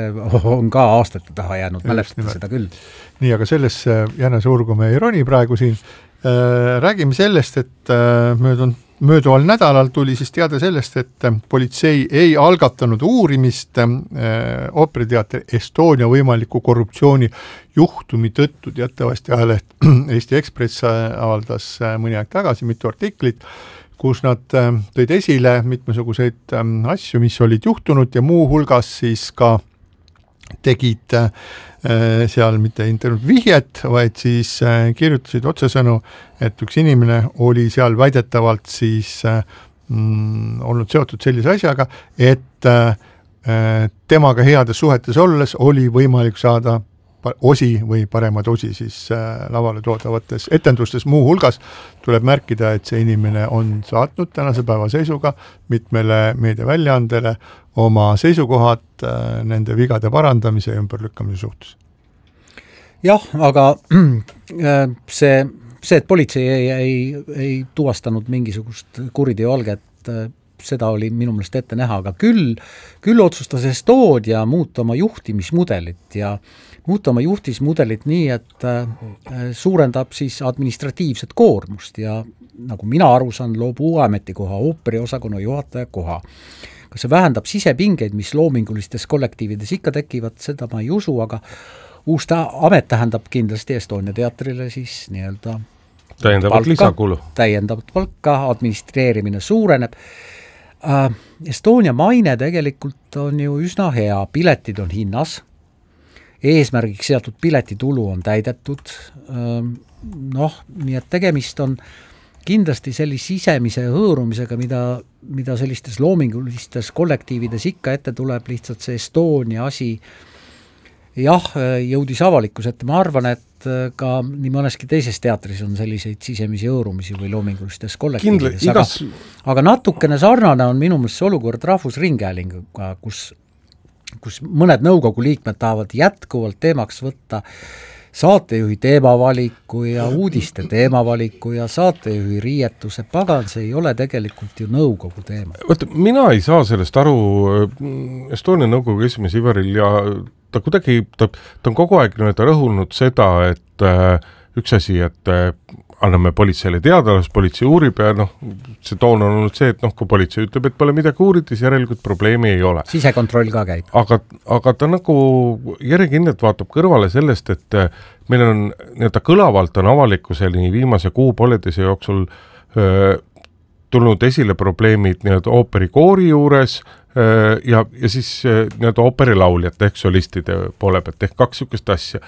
on ka aastate taha jäänud, mälestada seda küll. Nii, aga sellesse jänes urgu me ei roni praegu siin. Räägime sellest, et möödunud Mööduval nädalal tuli siis teada sellest, et politsei ei algatanud uurimist ooperiteater Estonia võimaliku korruptsiooni juhtumi tõttu. Teatavasti ajaleht Eesti Ekspress avaldas mõni aeg tagasi mitu artiklit, kus nad tõid esile mitmesuguseid asju, mis olid juhtunud ja muu hulgas siis ka tegid seal mitte internet vihjet, vaid siis kirjutasid otsesõnu, et üks inimene oli seal väidetavalt siis mm, olnud seotud sellise asjaga, et temaga heades suhetes olles oli võimalik saada osi või paremad osi siis lavale toodavates etendustes. Muu hulgas tuleb märkida, et see inimene on saatnud tänase päeva seisuga mitmele meediaväljaandele oma seisukohad nende vigade parandamise ja ümberlükkamise suhtes. Jah, aga see, see, et politsei ei, ei, ei tuvastanud mingisugust kuriteoalget, seda oli minu meelest ette näha, aga küll, küll otsustas Estonia muuta oma juhtimismudelit ja muuta oma juhtimismudelit nii, et suurendab siis administratiivset koormust ja nagu mina aru saan, loob uue ametikoha, ooperiosakonna juhataja koha. Kas see vähendab sisepingeid, mis loomingulistes kollektiivides ikka tekivad, seda ma ei usu, aga uus ta- amet tähendab kindlasti Estonia teatrile siis nii-öelda täiendavat lisakulu. Täiendavat palka, administreerimine suureneb. Äh, Estonia maine tegelikult on ju üsna hea, piletid on hinnas, eesmärgiks seatud piletitulu on täidetud, äh, noh, nii et tegemist on kindlasti sellise sisemise hõõrumisega, mida, mida sellistes loomingulistes kollektiivides ikka ette tuleb, lihtsalt see Estonia asi jah, jõudis avalikus, et ma arvan, et ka nii mõneski teises teatris on selliseid sisemisi hõõrumisi või loomingulistes kollektiivides, aga, igas... aga natukene sarnane on minu meelest olukord Rahvusringhäälinguga, kus, kus mõned nõukogu liikmed tahavad jätkuvalt teemaks võtta saatejuhi teemavaliku ja uudiste teemavaliku ja saatejuhi riietuse, pagan, see ei ole tegelikult ju nõukogu teema. Võtta, mina ei saa sellest aru, Estonia nõukogu esimees Ivaril ja ta kuidagi, ta, ta on kogu aeg nii-öelda rõhunud seda, et äh, üks asi, et äh, anname politseile teada, las politsei uurib ja noh, see toon on olnud see, et noh, kui politsei ütleb, et pole midagi uurida, siis järelikult probleemi ei ole. Sisekontroll ka käib. Aga, aga ta nagu järjekindlalt vaatab kõrvale sellest, et meil on nii-öelda kõlavalt on avalikkuseni viimase kuu pooleteise jooksul öö, tulnud esile probleemid nii-öelda ooperikoori juures öö, ja, ja siis nii-öelda ooperilauljate ehk solistide poole pealt ehk kaks sükest asja.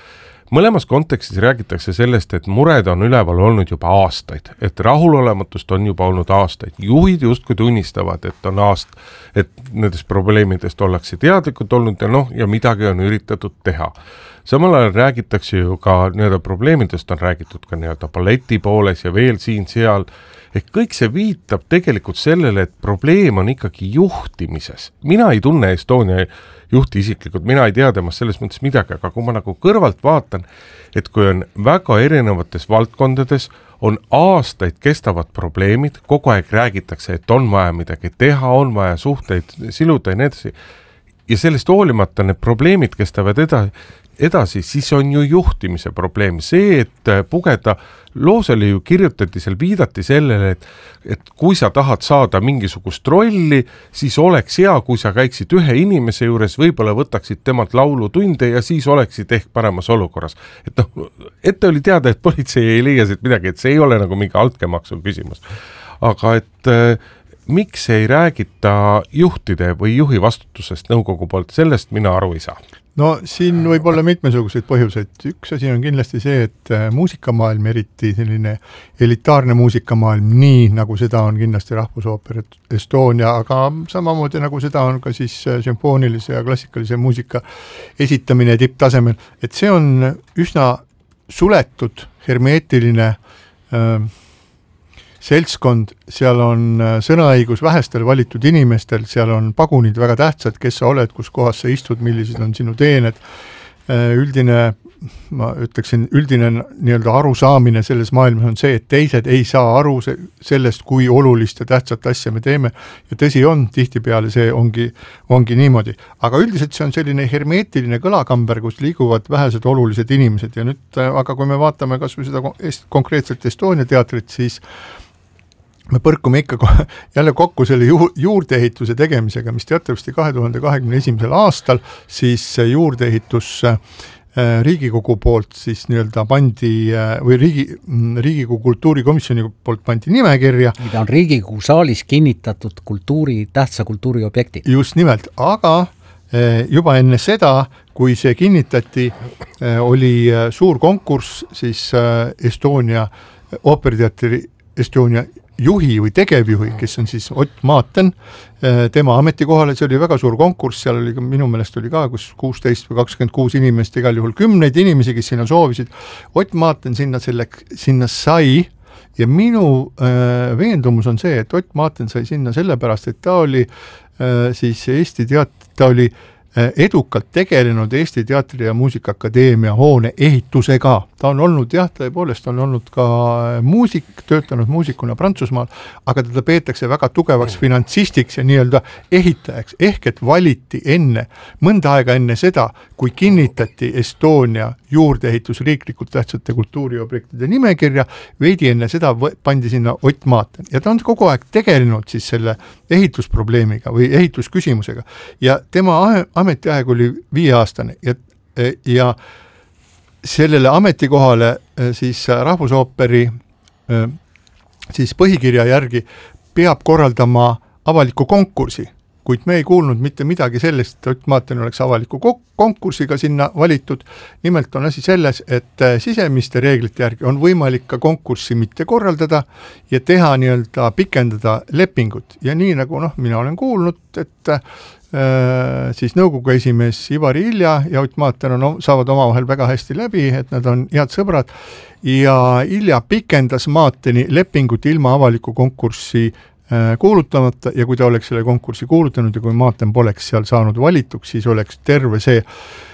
mõlemas kontekstis räägitakse sellest, et mured on üleval olnud juba aastaid, et rahulolematust on juba olnud aastaid. Juhid justkui tunnistavad, et on aast, et nendest probleemidest ollakse teadlikud olnud ja noh, ja midagi on üritatud teha. Samal ajal räägitakse ju ka nii-öelda probleemidest on räägitud ka nii-öelda balleti pooles ja veel siin-seal, ehk kõik see viitab tegelikult sellele, et probleem on ikkagi juhtimises. Mina ei tunne Estonia juhti isiklikult, mina ei tea temast selles mõttes midagi, aga kui ma nagu kõrvalt vaatan, et kui on väga erinevates valdkondades, on aastaid kestavad probleemid, kogu aeg räägitakse, et on vaja midagi teha, on vaja suhteid siluda ja nii edasi, ja sellest hoolimata need probleemid kestavad edasi, edasi, siis on ju juhtimise probleem. See, et pugeda, loosele ju kirjutati, seal viidati sellele, et, et kui sa tahad saada mingisugust rolli, siis oleks hea, kui sa käiksid ühe inimese juures, võib-olla võtaksid temalt laulutunde ja siis oleksid ehk paremas olukorras. Et noh, ette oli teada, et politsei ei leia siit midagi, et see ei ole nagu mingi altkäemaksu küsimus. Aga et äh, miks ei räägita juhtide või juhi vastutusest nõukogu poolt, sellest mina aru ei saa. No siin võib olla mitmesuguseid põhjuseid. Üks asi on kindlasti see, et muusikamaailm, eriti selline elitaarne muusikamaailm, nii nagu seda on kindlasti Rahvusooper Estonia, aga samamoodi nagu seda on ka siis sümfoonilise ja klassikalise muusika esitamine tipptasemel, et see on üsna suletud, hermeetiline äh, seltskond, seal on sõnaõigus vähestel valitud inimestel, seal on pagunid väga tähtsad, kes sa oled, kus kohas sa istud, millised on sinu teened, üldine, ma ütleksin, üldine nii-öelda arusaamine selles maailmas on see, et teised ei saa aru sellest, kui olulist ja tähtsat asja me teeme, ja tõsi on, tihtipeale see ongi, ongi niimoodi. Aga üldiselt see on selline hermeetiline kõlakamber, kus liiguvad vähesed olulised inimesed, ja nüüd, aga kui me vaatame kas või seda konkreetselt Estonia teatrit, siis me põrkume ikka jälle kokku selle ju- juurdeehituse tegemisega, mis teatavasti kahe tuhande kahekümne esimesel aastal siis juurdeehitus Riigikogu poolt siis nii-öelda pandi või riigi, Riigikogu kultuurikomisjoni poolt pandi nimekirja. Mida on Riigikogu saalis kinnitatud kultuuri, tähtsa kultuuriobjekti. Just nimelt, aga juba enne seda, kui see kinnitati, oli suur konkurss siis Estonia ooperiteatri Estonia juhi või tegevjuhi, kes on siis Ott Maaten, tema ametikohale, see oli väga suur konkurss, seal oli minu meelest oli ka kus kuusteist või kakskümmend kuus inimest, igal juhul kümneid inimesi, kes sinna soovisid. Ott Maaten sinna, selle, sinna sai ja minu äh, veendumus on see, et Ott Maaten sai sinna sellepärast, et ta oli äh, siis Eesti teat-, ta oli edukalt tegelenud Eesti Teatri- ja Muusikaakadeemia hoone ehitusega. Ta on olnud, jah, tõepoolest on olnud ka muusik, töötanud muusikuna Prantsusmaal, aga teda peetakse väga tugevaks finantsistiks ja nii-öelda ehitajaks, ehk et valiti enne, mõnda aega enne seda, kui kinnitati Estonia juurdeehitus riiklikult tähtsate kultuuriobjektide nimekirja, veidi enne seda pandi sinna Ott Maaten. Ja ta on kogu aeg tegelenud siis selle ehitusprobleemiga või ehitusküsimusega ja tema ametiaeg oli viieaastane ja, ja sellele ametikohale siis Rahvusooperi siis põhikirja järgi peab korraldama avaliku konkursi, kuid me ei kuulnud mitte midagi sellest, et Ott Maaten oleks avaliku konkursiga sinna valitud. Nimelt on asi selles, et sisemiste reeglite järgi on võimalik ka konkurssi mitte korraldada ja teha nii-öelda pikendada lepingut. Ja nii nagu noh, mina olen kuulnud, et siis nõukogu esimees Ivari Ilja ja Ott Maaten on, saavad omavahel väga hästi läbi, et nad on head sõbrad ja Ilja pikendas Maateni lepingut ilma avaliku konkurssi kuulutamata ja kui ta oleks selle konkursi kuulutanud ja kui Maaten poleks seal saanud valituks, siis oleks terve see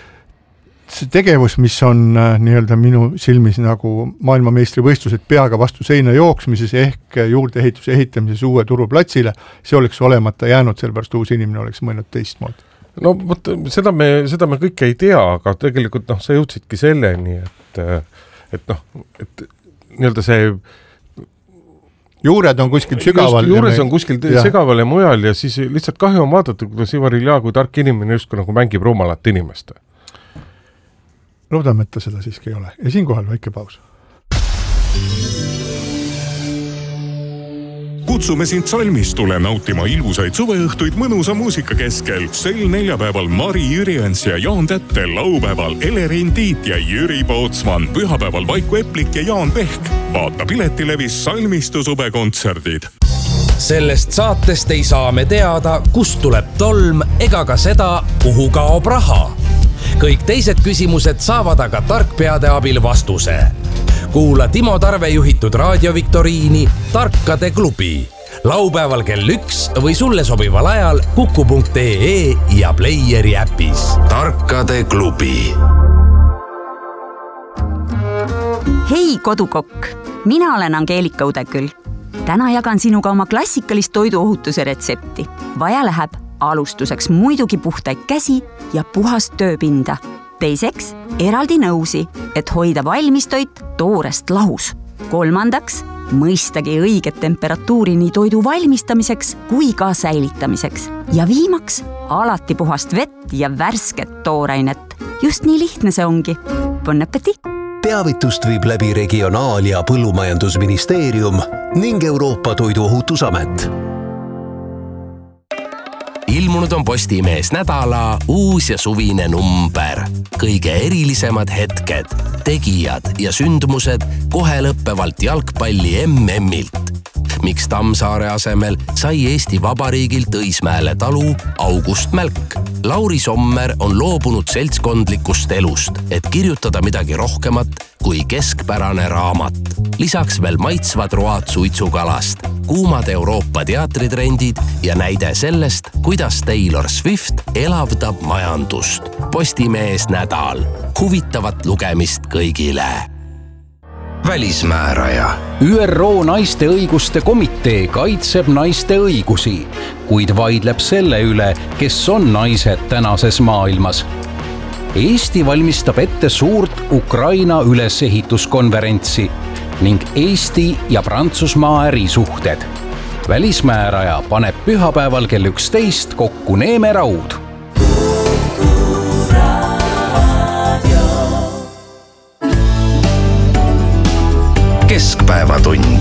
see tegevus, mis on nii-öelda minu silmis nagu maailmameistri võistlused peaga vastu seina jooksmises ehk juurdeehituse ehitamises uue turuplatsile, see oleks olemata jäänud, sellepärast uus inimene oleks mõelnud teistmoodi. No võt, seda, me, seda me kõike ei tea, aga tegelikult noh, sa jõudsidki selleni, et, et noh, et nii-öelda see juured on kuskil sügaval. Just, juures on kuskil ja. Sügaval ja mujal ja siis lihtsalt kahju on vaadata, kuidas Ivar Ilja kui tark inimene justkui nagu mängib rumalat inimest. Loodame, et ta seda siiski ei ole. Ja siinkohal väike paus. kutsume sind Salmistule nautima ilusaid suveõhtuid mõnusa muusika keskel. Sel neljapäeval Mari Jüriens ja Jaan Tätte, laupäeval Elerin Tiit ja Jüri Pootsman, pühapäeval Vaiku Eplik ja Jaan Pehk. Vaata Piletilevis Salmistu suvekontserdid. Sellest saatest ei saa me teada, kust tuleb tolm ega ka seda, kuhu kaob raha. Kõik teised küsimused saavad aga tarkpeade abil vastuse. Kuula Timo Tarve juhitud raadioviktoriini Tarkade klubi. Laupäeval kell üks või sulle sobival ajal kuku punkt ee ja Playeri äpis. Tarkade klubi. Hei kodukokk, mina olen Angeelika Udeküll. Täna jagan sinuga oma klassikalist toiduohutuse retsepti. Vaja läheb alustuseks muidugi puhtaid käsi ja puhast tööpinda. Teiseks, eraldi nõusi, et hoida valmistoit toorest lahus. Kolmandaks, mõistagi õiget temperatuuri nii toidu valmistamiseks kui ka säilitamiseks. Ja viimaks, alati puhast vett ja värsket toorainet. Just nii lihtne see ongi. Bon appétit! Teavitust viib läbi Regionaal- ja Põllumajandusministeerium ning Euroopa Toiduohutusamet. Ilmunud on Postimees nädala uus ja suvine number. Kõige erilisemad hetked, tegijad ja sündmused kohe lõppevalt jalgpalli M M-ilt. Miks Tammsaare asemel sai Eesti Vabariigilt Õismäele talu August Mälk? Lauri Sommer on loobunud seltskondlikust elust, et kirjutada midagi rohkemat kui keskpärane raamat. Lisaks veel maitsvad road suitsukalast, kuumad Euroopa teatritrendid ja näide sellest, kuidas Taylor Swift elavdab majandust. Postimees nädal. Huvitavat lugemist kõigile. Välismääraja. Ü R O naiste õiguste komitee kaitseb naiste õigusi, kuid vaidleb selle üle, kes on naised tänases maailmas. Eesti valmistab ette suurt Ukraina ülesehituskonverentsi ning Eesti ja Prantsusmaa ärisuhted. Välismääraja paneb pühapäeval kell üksteist kokku Neeme Raud. Keskpäevatund.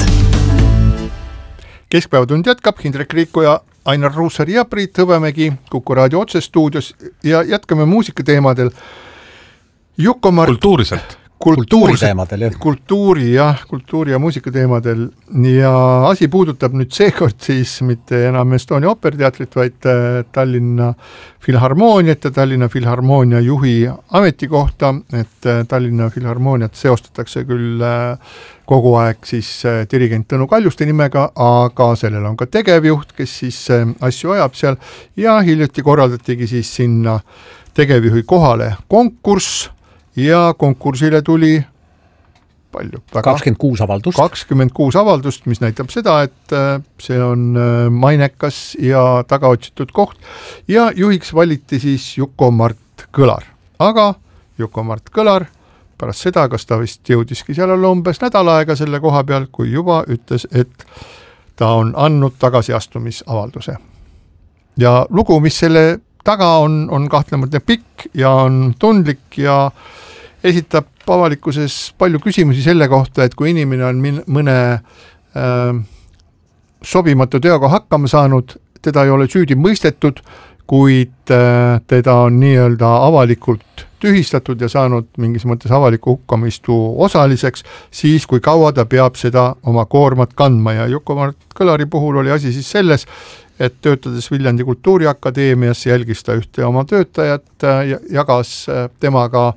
Keskpäevatund jätkab Hindrek Riiko ja Ainar Ruussaar ja Priit Hõbemägi Kuku raadio otsestuudios ja jätkame muusikateemadel. Juko Mart... Kultuuriselt. Kultuuriteemadel, jah. Kultuuri, jah, kultuuri ja muusikateemadel. Ja asi puudutab nüüd seekord siis mitte enam Estonia ooperteatrit, vaid Tallinna Filharmooniat ja Tallinna Filharmoonia juhi ametikohta, et Tallinna Filharmooniat seostatakse küll kogu aeg siis dirigent Tõnu Kaljuste nimega, aga sellel on ka tegevjuht, kes siis asju ajab seal ja hiljuti korraldatigi siis sinna tegevjuhi kohale konkurss ja konkursile tuli palju? kakskümmend kuus avaldust. kakskümmend kuus avaldust, mis näitab seda, et see on mainekas ja tagaotsitud koht ja juhiks valiti siis Juko Mart Kõlar. Aga Juko Mart Kõlar pärast seda, kas ta vist jõudiski seal olla umbes nädal aega selle koha peal, kui juba ütles, et ta on andnud tagasiastumisavalduse. Ja lugu, mis selle taga on, on kahtlemata pikk ja on tundlik ja esitab avalikkuses palju küsimusi selle kohta, et kui inimene on min- mõne äh, sobimatu teoga hakkama saanud, teda ei ole süüdi mõistetud, kuid äh, teda on nii-öelda avalikult tühistatud ja saanud mingis mõttes avaliku hukkamistu osaliseks, siis kui kaua ta peab seda oma koormat kandma ja Juko Mart Kõlari puhul oli asi siis selles, et töötades Viljandi Kultuuriakadeemias jälgis ta ühte oma töötajat ja jagas temaga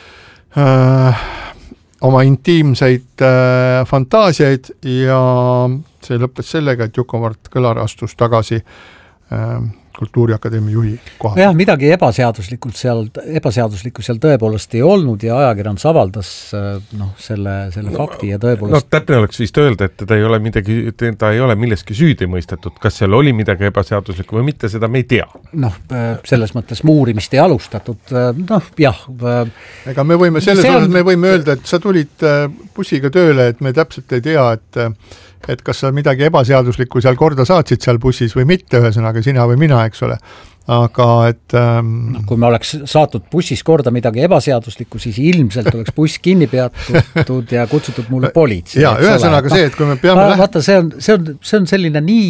äh, oma intiimseid äh, fantaasiaid ja see lõppes sellega, et Juko Mart Kõlar astus tagasi äh, Kultuuriakadeemia juhi kohal. Jah, midagi ebaseaduslikult seal, ebaseaduslikku seal tõepoolest ei olnud ja ajakirjandus avaldas noh, selle, selle fakti ja tõepoolest... No täpne oleks vist öelda, et ta ei ole, midagi, ta ei ole milleski süüdi mõistetud. Kas seal oli midagi ebaseaduslikku või mitte, seda me ei tea. Noh, selles mõttes muurimist ei alustatud. Noh, jah. Ega me võime selles on... osas, me võime öelda, et sa tulid bussiga tööle, et me täpselt ei tea, et et kas sa midagi ebaseaduslikku seal korda saatsid seal bussis või mitte, ühesõnaga sina või mina, eks ole. aga et ähm... no, kui me oleks saatnud bussis korda midagi ebaseaduslikku, siis ilmselt oleks buss kinni peatud ja kutsutud mulle politsei. Ja, ühesõnaga see, et kui me peame... Va, vaata, see on, see, on, see on selline nii,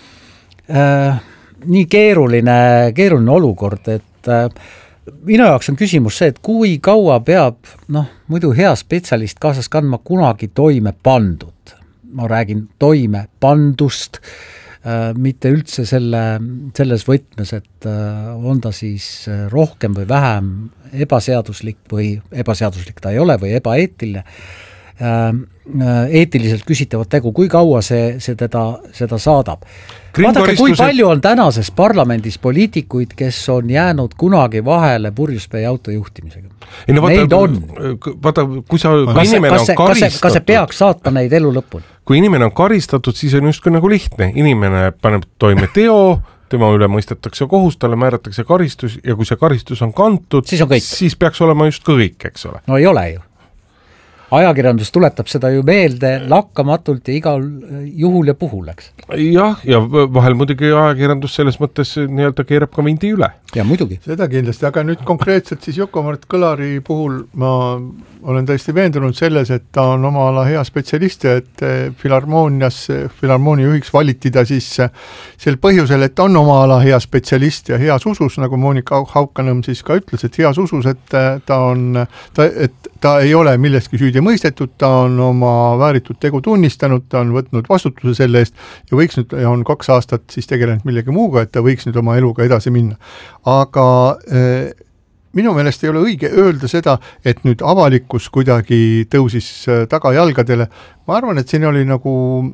äh, nii keeruline, keeruline olukord, et äh, minu jaoks on küsimus see, et kui kaua peab, noh, muidu hea spetsialist kaasas kandma kunagi toime pandud. Ma räägin toime pandust, mitte üldse selle, selles võtmes, et on ta siis rohkem või vähem ebaseaduslik või ebaseaduslik ta ei ole või ebaeetiline, eetiliselt küsitavat tegu, kui kaua see, see teda, seda saadab. Vaadake, kui palju on tänases parlamendis poliitikuid, kes on jäänud kunagi vahele purjuspäi auto juhtimisega. Ei, no, neid vaata, on. Vaata, kui sa, kui kas, inimene kas, on karistatud... Kas see peaks saatma neid elu lõpuni? Kui inimene on karistatud, siis on justkui nagu lihtne. Inimene paneb toime teo, tema üle mõistetakse kohus, talle määratakse karistus ja kui see karistus on kantud, siis, on siis peaks olema just kõik, eks ole. No ei ole ju. Ajakirjandus tuletab seda ju meelde lakkamatult ja igal juhul ja puhul, eks. Jah, ja vahel muidugi ajakirjandus selles mõttes nii-öelda keerab ka vindi üle. Ja muidugi. Seda kindlasti, aga nüüd konkreetselt siis Juku-Mart Kõlari puhul ma olen tõesti veendunud selles, et ta on oma ala hea spetsialist ja et filharmoonias, filharmoonia juhiks valiti ta siis sel põhjusel, et ta on oma ala hea spetsialist ja heas usus, nagu Monika Haukanõmm siis ka ütles, et heas usus, et ta on, ta, et ta ei ole milleski süüdi mõistetud, ta on oma vääritud tegu tunnistanud, ta on võtnud vastutuse selle eest ja võiks nüüd, ja on kaks aastat siis tegelenud millegi muuga, et ta võiks nüüd oma eluga edasi minna. Aga eh, minu meelest ei ole õige öelda seda, et nüüd avalikkus kuidagi tõusis tagajalgadele. Ma arvan, et siin oli nagu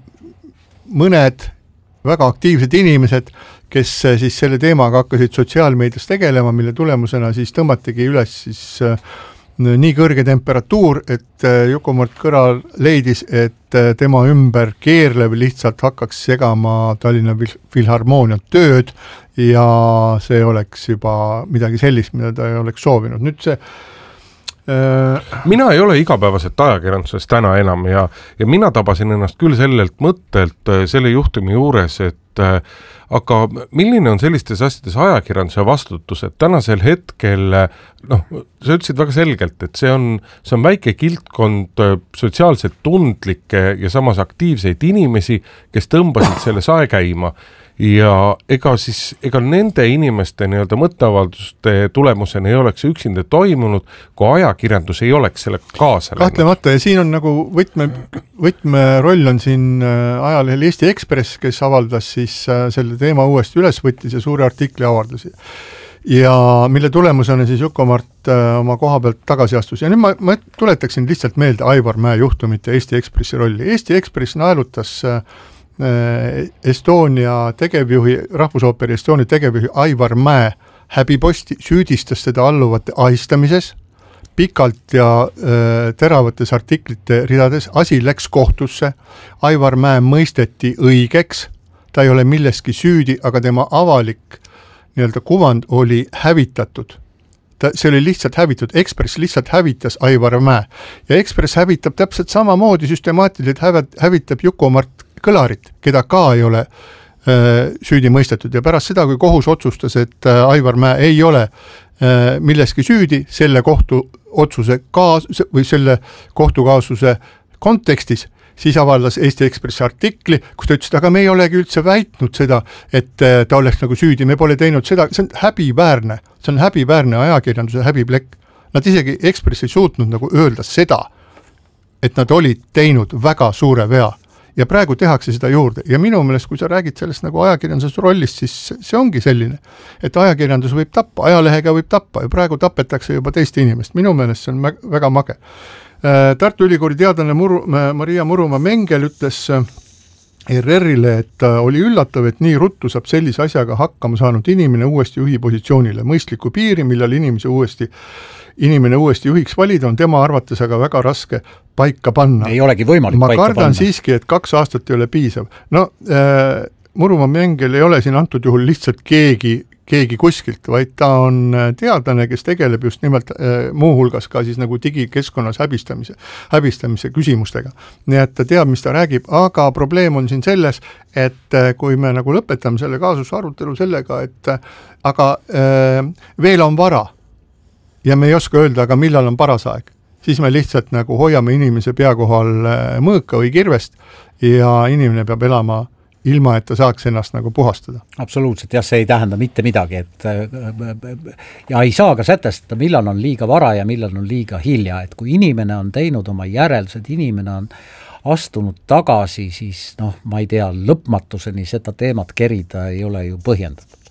mõned väga aktiivsed inimesed, kes siis selle teemaga hakkasid sotsiaalmeedias tegelema, mille tulemusena siis tõmmatigi üles siis nii kõrge temperatuur, et Juku-Mart Kõral leidis, et tema ümber keerlev lihtsalt hakkaks segama Tallinna Filharmoonia tööd ja see oleks juba midagi sellist, mida ta ei oleks soovinud. Nüüd see äh... mina ei ole igapäevaselt ajakirjanduses täna enam ja, ja mina tabasin ennast küll sellelt mõttelt selle juhtumi juures, et äh, aga milline on sellistes asjades ajakirjanduse vastutus, et tänasel hetkel, noh, sa ütlesid väga selgelt, et see on, see on väike kiltkond sotsiaalselt tundlikke ja samas aktiivseid inimesi, kes tõmbasid selle sae käima. Ja ega siis, ega nende inimeste nii-öelda mõtteavalduste tulemusena ei oleks üksinda toimunud, kui ajakirjandus ei oleks selle kaasa läinud. Kahtlemata ja siin on nagu võtme, võtme roll on siin ajalehel Eesti Ekspress, kes avaldas siis selle teema uuesti üles võttis ja suure artikli avaldusi. Ja mille tulemusena siis Juku-Mart oma koha pealt tagasi astus. Ja nüüd ma, ma tuletaksin lihtsalt meelde Aivar Mäe juhtumit ja Eesti Ekspressi rolli. Eesti Ekspress naelutas Estonia tegevjuhi, Rahvusooperi Estonia tegevjuhi Aivar Mäe häbiposti, süüdistas seda alluvate ahistamises, pikalt ja äh, teravates artiklite ridades, asi läks kohtusse, Aivar Mäe mõisteti õigeks, ta ei ole milleski süüdi, aga tema avalik nii-öelda kuvand oli hävitatud. Ta, see oli lihtsalt hävitud, Ekspress lihtsalt hävitas Aivar Mäe ja Ekspress hävitab täpselt samamoodi süstemaatiliselt hävitab Juku-Mart Kõlarit, keda ka ei ole äh, süüdi mõistetud ja pärast seda, kui kohus otsustas, et äh, Aivar Mäe ei ole äh, milleski süüdi selle kohtu otsuse kaas- või selle kohtukaasuse kontekstis, siis avaldas Eesti Ekspressi artikli, kus ta ütles, aga me ei olegi üldse väitnud seda, et äh, ta oleks nagu süüdi, me pole teinud seda, see on häbiväärne, see on häbiväärne ajakirjanduse häbiplekk. Nad isegi Ekspress ei suutnud nagu öelda seda, et nad olid teinud väga suure vea. Ja praegu tehakse seda juurde ja minu meelest, kui sa räägid sellest nagu ajakirjanduse rollist, siis see ongi selline, et ajakirjandus võib tappa, ajalehega võib tappa ja praegu tapetakse juba teist inimest. Minu meelest see on väga mage. Tartu Ülikooli teadlane Muru, Maria Murumaa Mengel ütles R R-ile, et oli üllatav, et nii ruttu saab sellise asjaga hakkama saanud inimene uuesti juhi positsioonile. Mõistliku piiri, millal inimese uuesti inimene uuesti juhiks valida, on tema arvates aga väga raske paika panna. Ei olegi võimalik ma paika panna. Ma kardan siiski, et kaks aastat ei ole piisav. No, äh, Murumaa Mengel ei ole siin antud juhul lihtsalt keegi, keegi kuskilt, vaid ta on teadlane, kes tegeleb just nimelt äh, muuhulgas ka siis nagu digikeskkonnas häbistamise, häbistamise küsimustega. Nii et ta teab, mis ta räägib, aga probleem on siin selles, et äh, kui me nagu lõpetame selle kaasuse arutelu sellega, et äh, aga äh, veel on vara ja me ei oska öelda, aga millal on paras aeg, siis me lihtsalt nagu hoiame inimese pea kohal äh, mõõka või kirvest ja inimene peab elama ilma, et ta saaks ennast nagu puhastada. Absoluutselt, jah, see ei tähenda mitte midagi, et ja ei saa ka sätestada, millal on liiga vara ja millal on liiga hilja, et kui inimene on teinud oma järeldused, inimene on astunud tagasi, siis noh, ma ei tea, lõpmatuseni seda teemat kerida ei ole ju põhjendatud.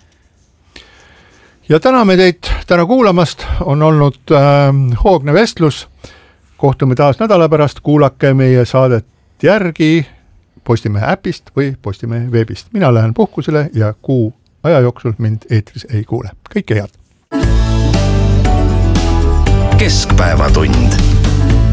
Ja täname teid täna kuulamast, on olnud äh, hoogne vestlus, kohtume taas nädala pärast, kuulake meie saadet järgi Postimehe äpist või Postimehe veebist. Mina lähen puhkusele ja kuu aja jooksul mind eetris ei kuule. Kõike head! Keskpäevatund.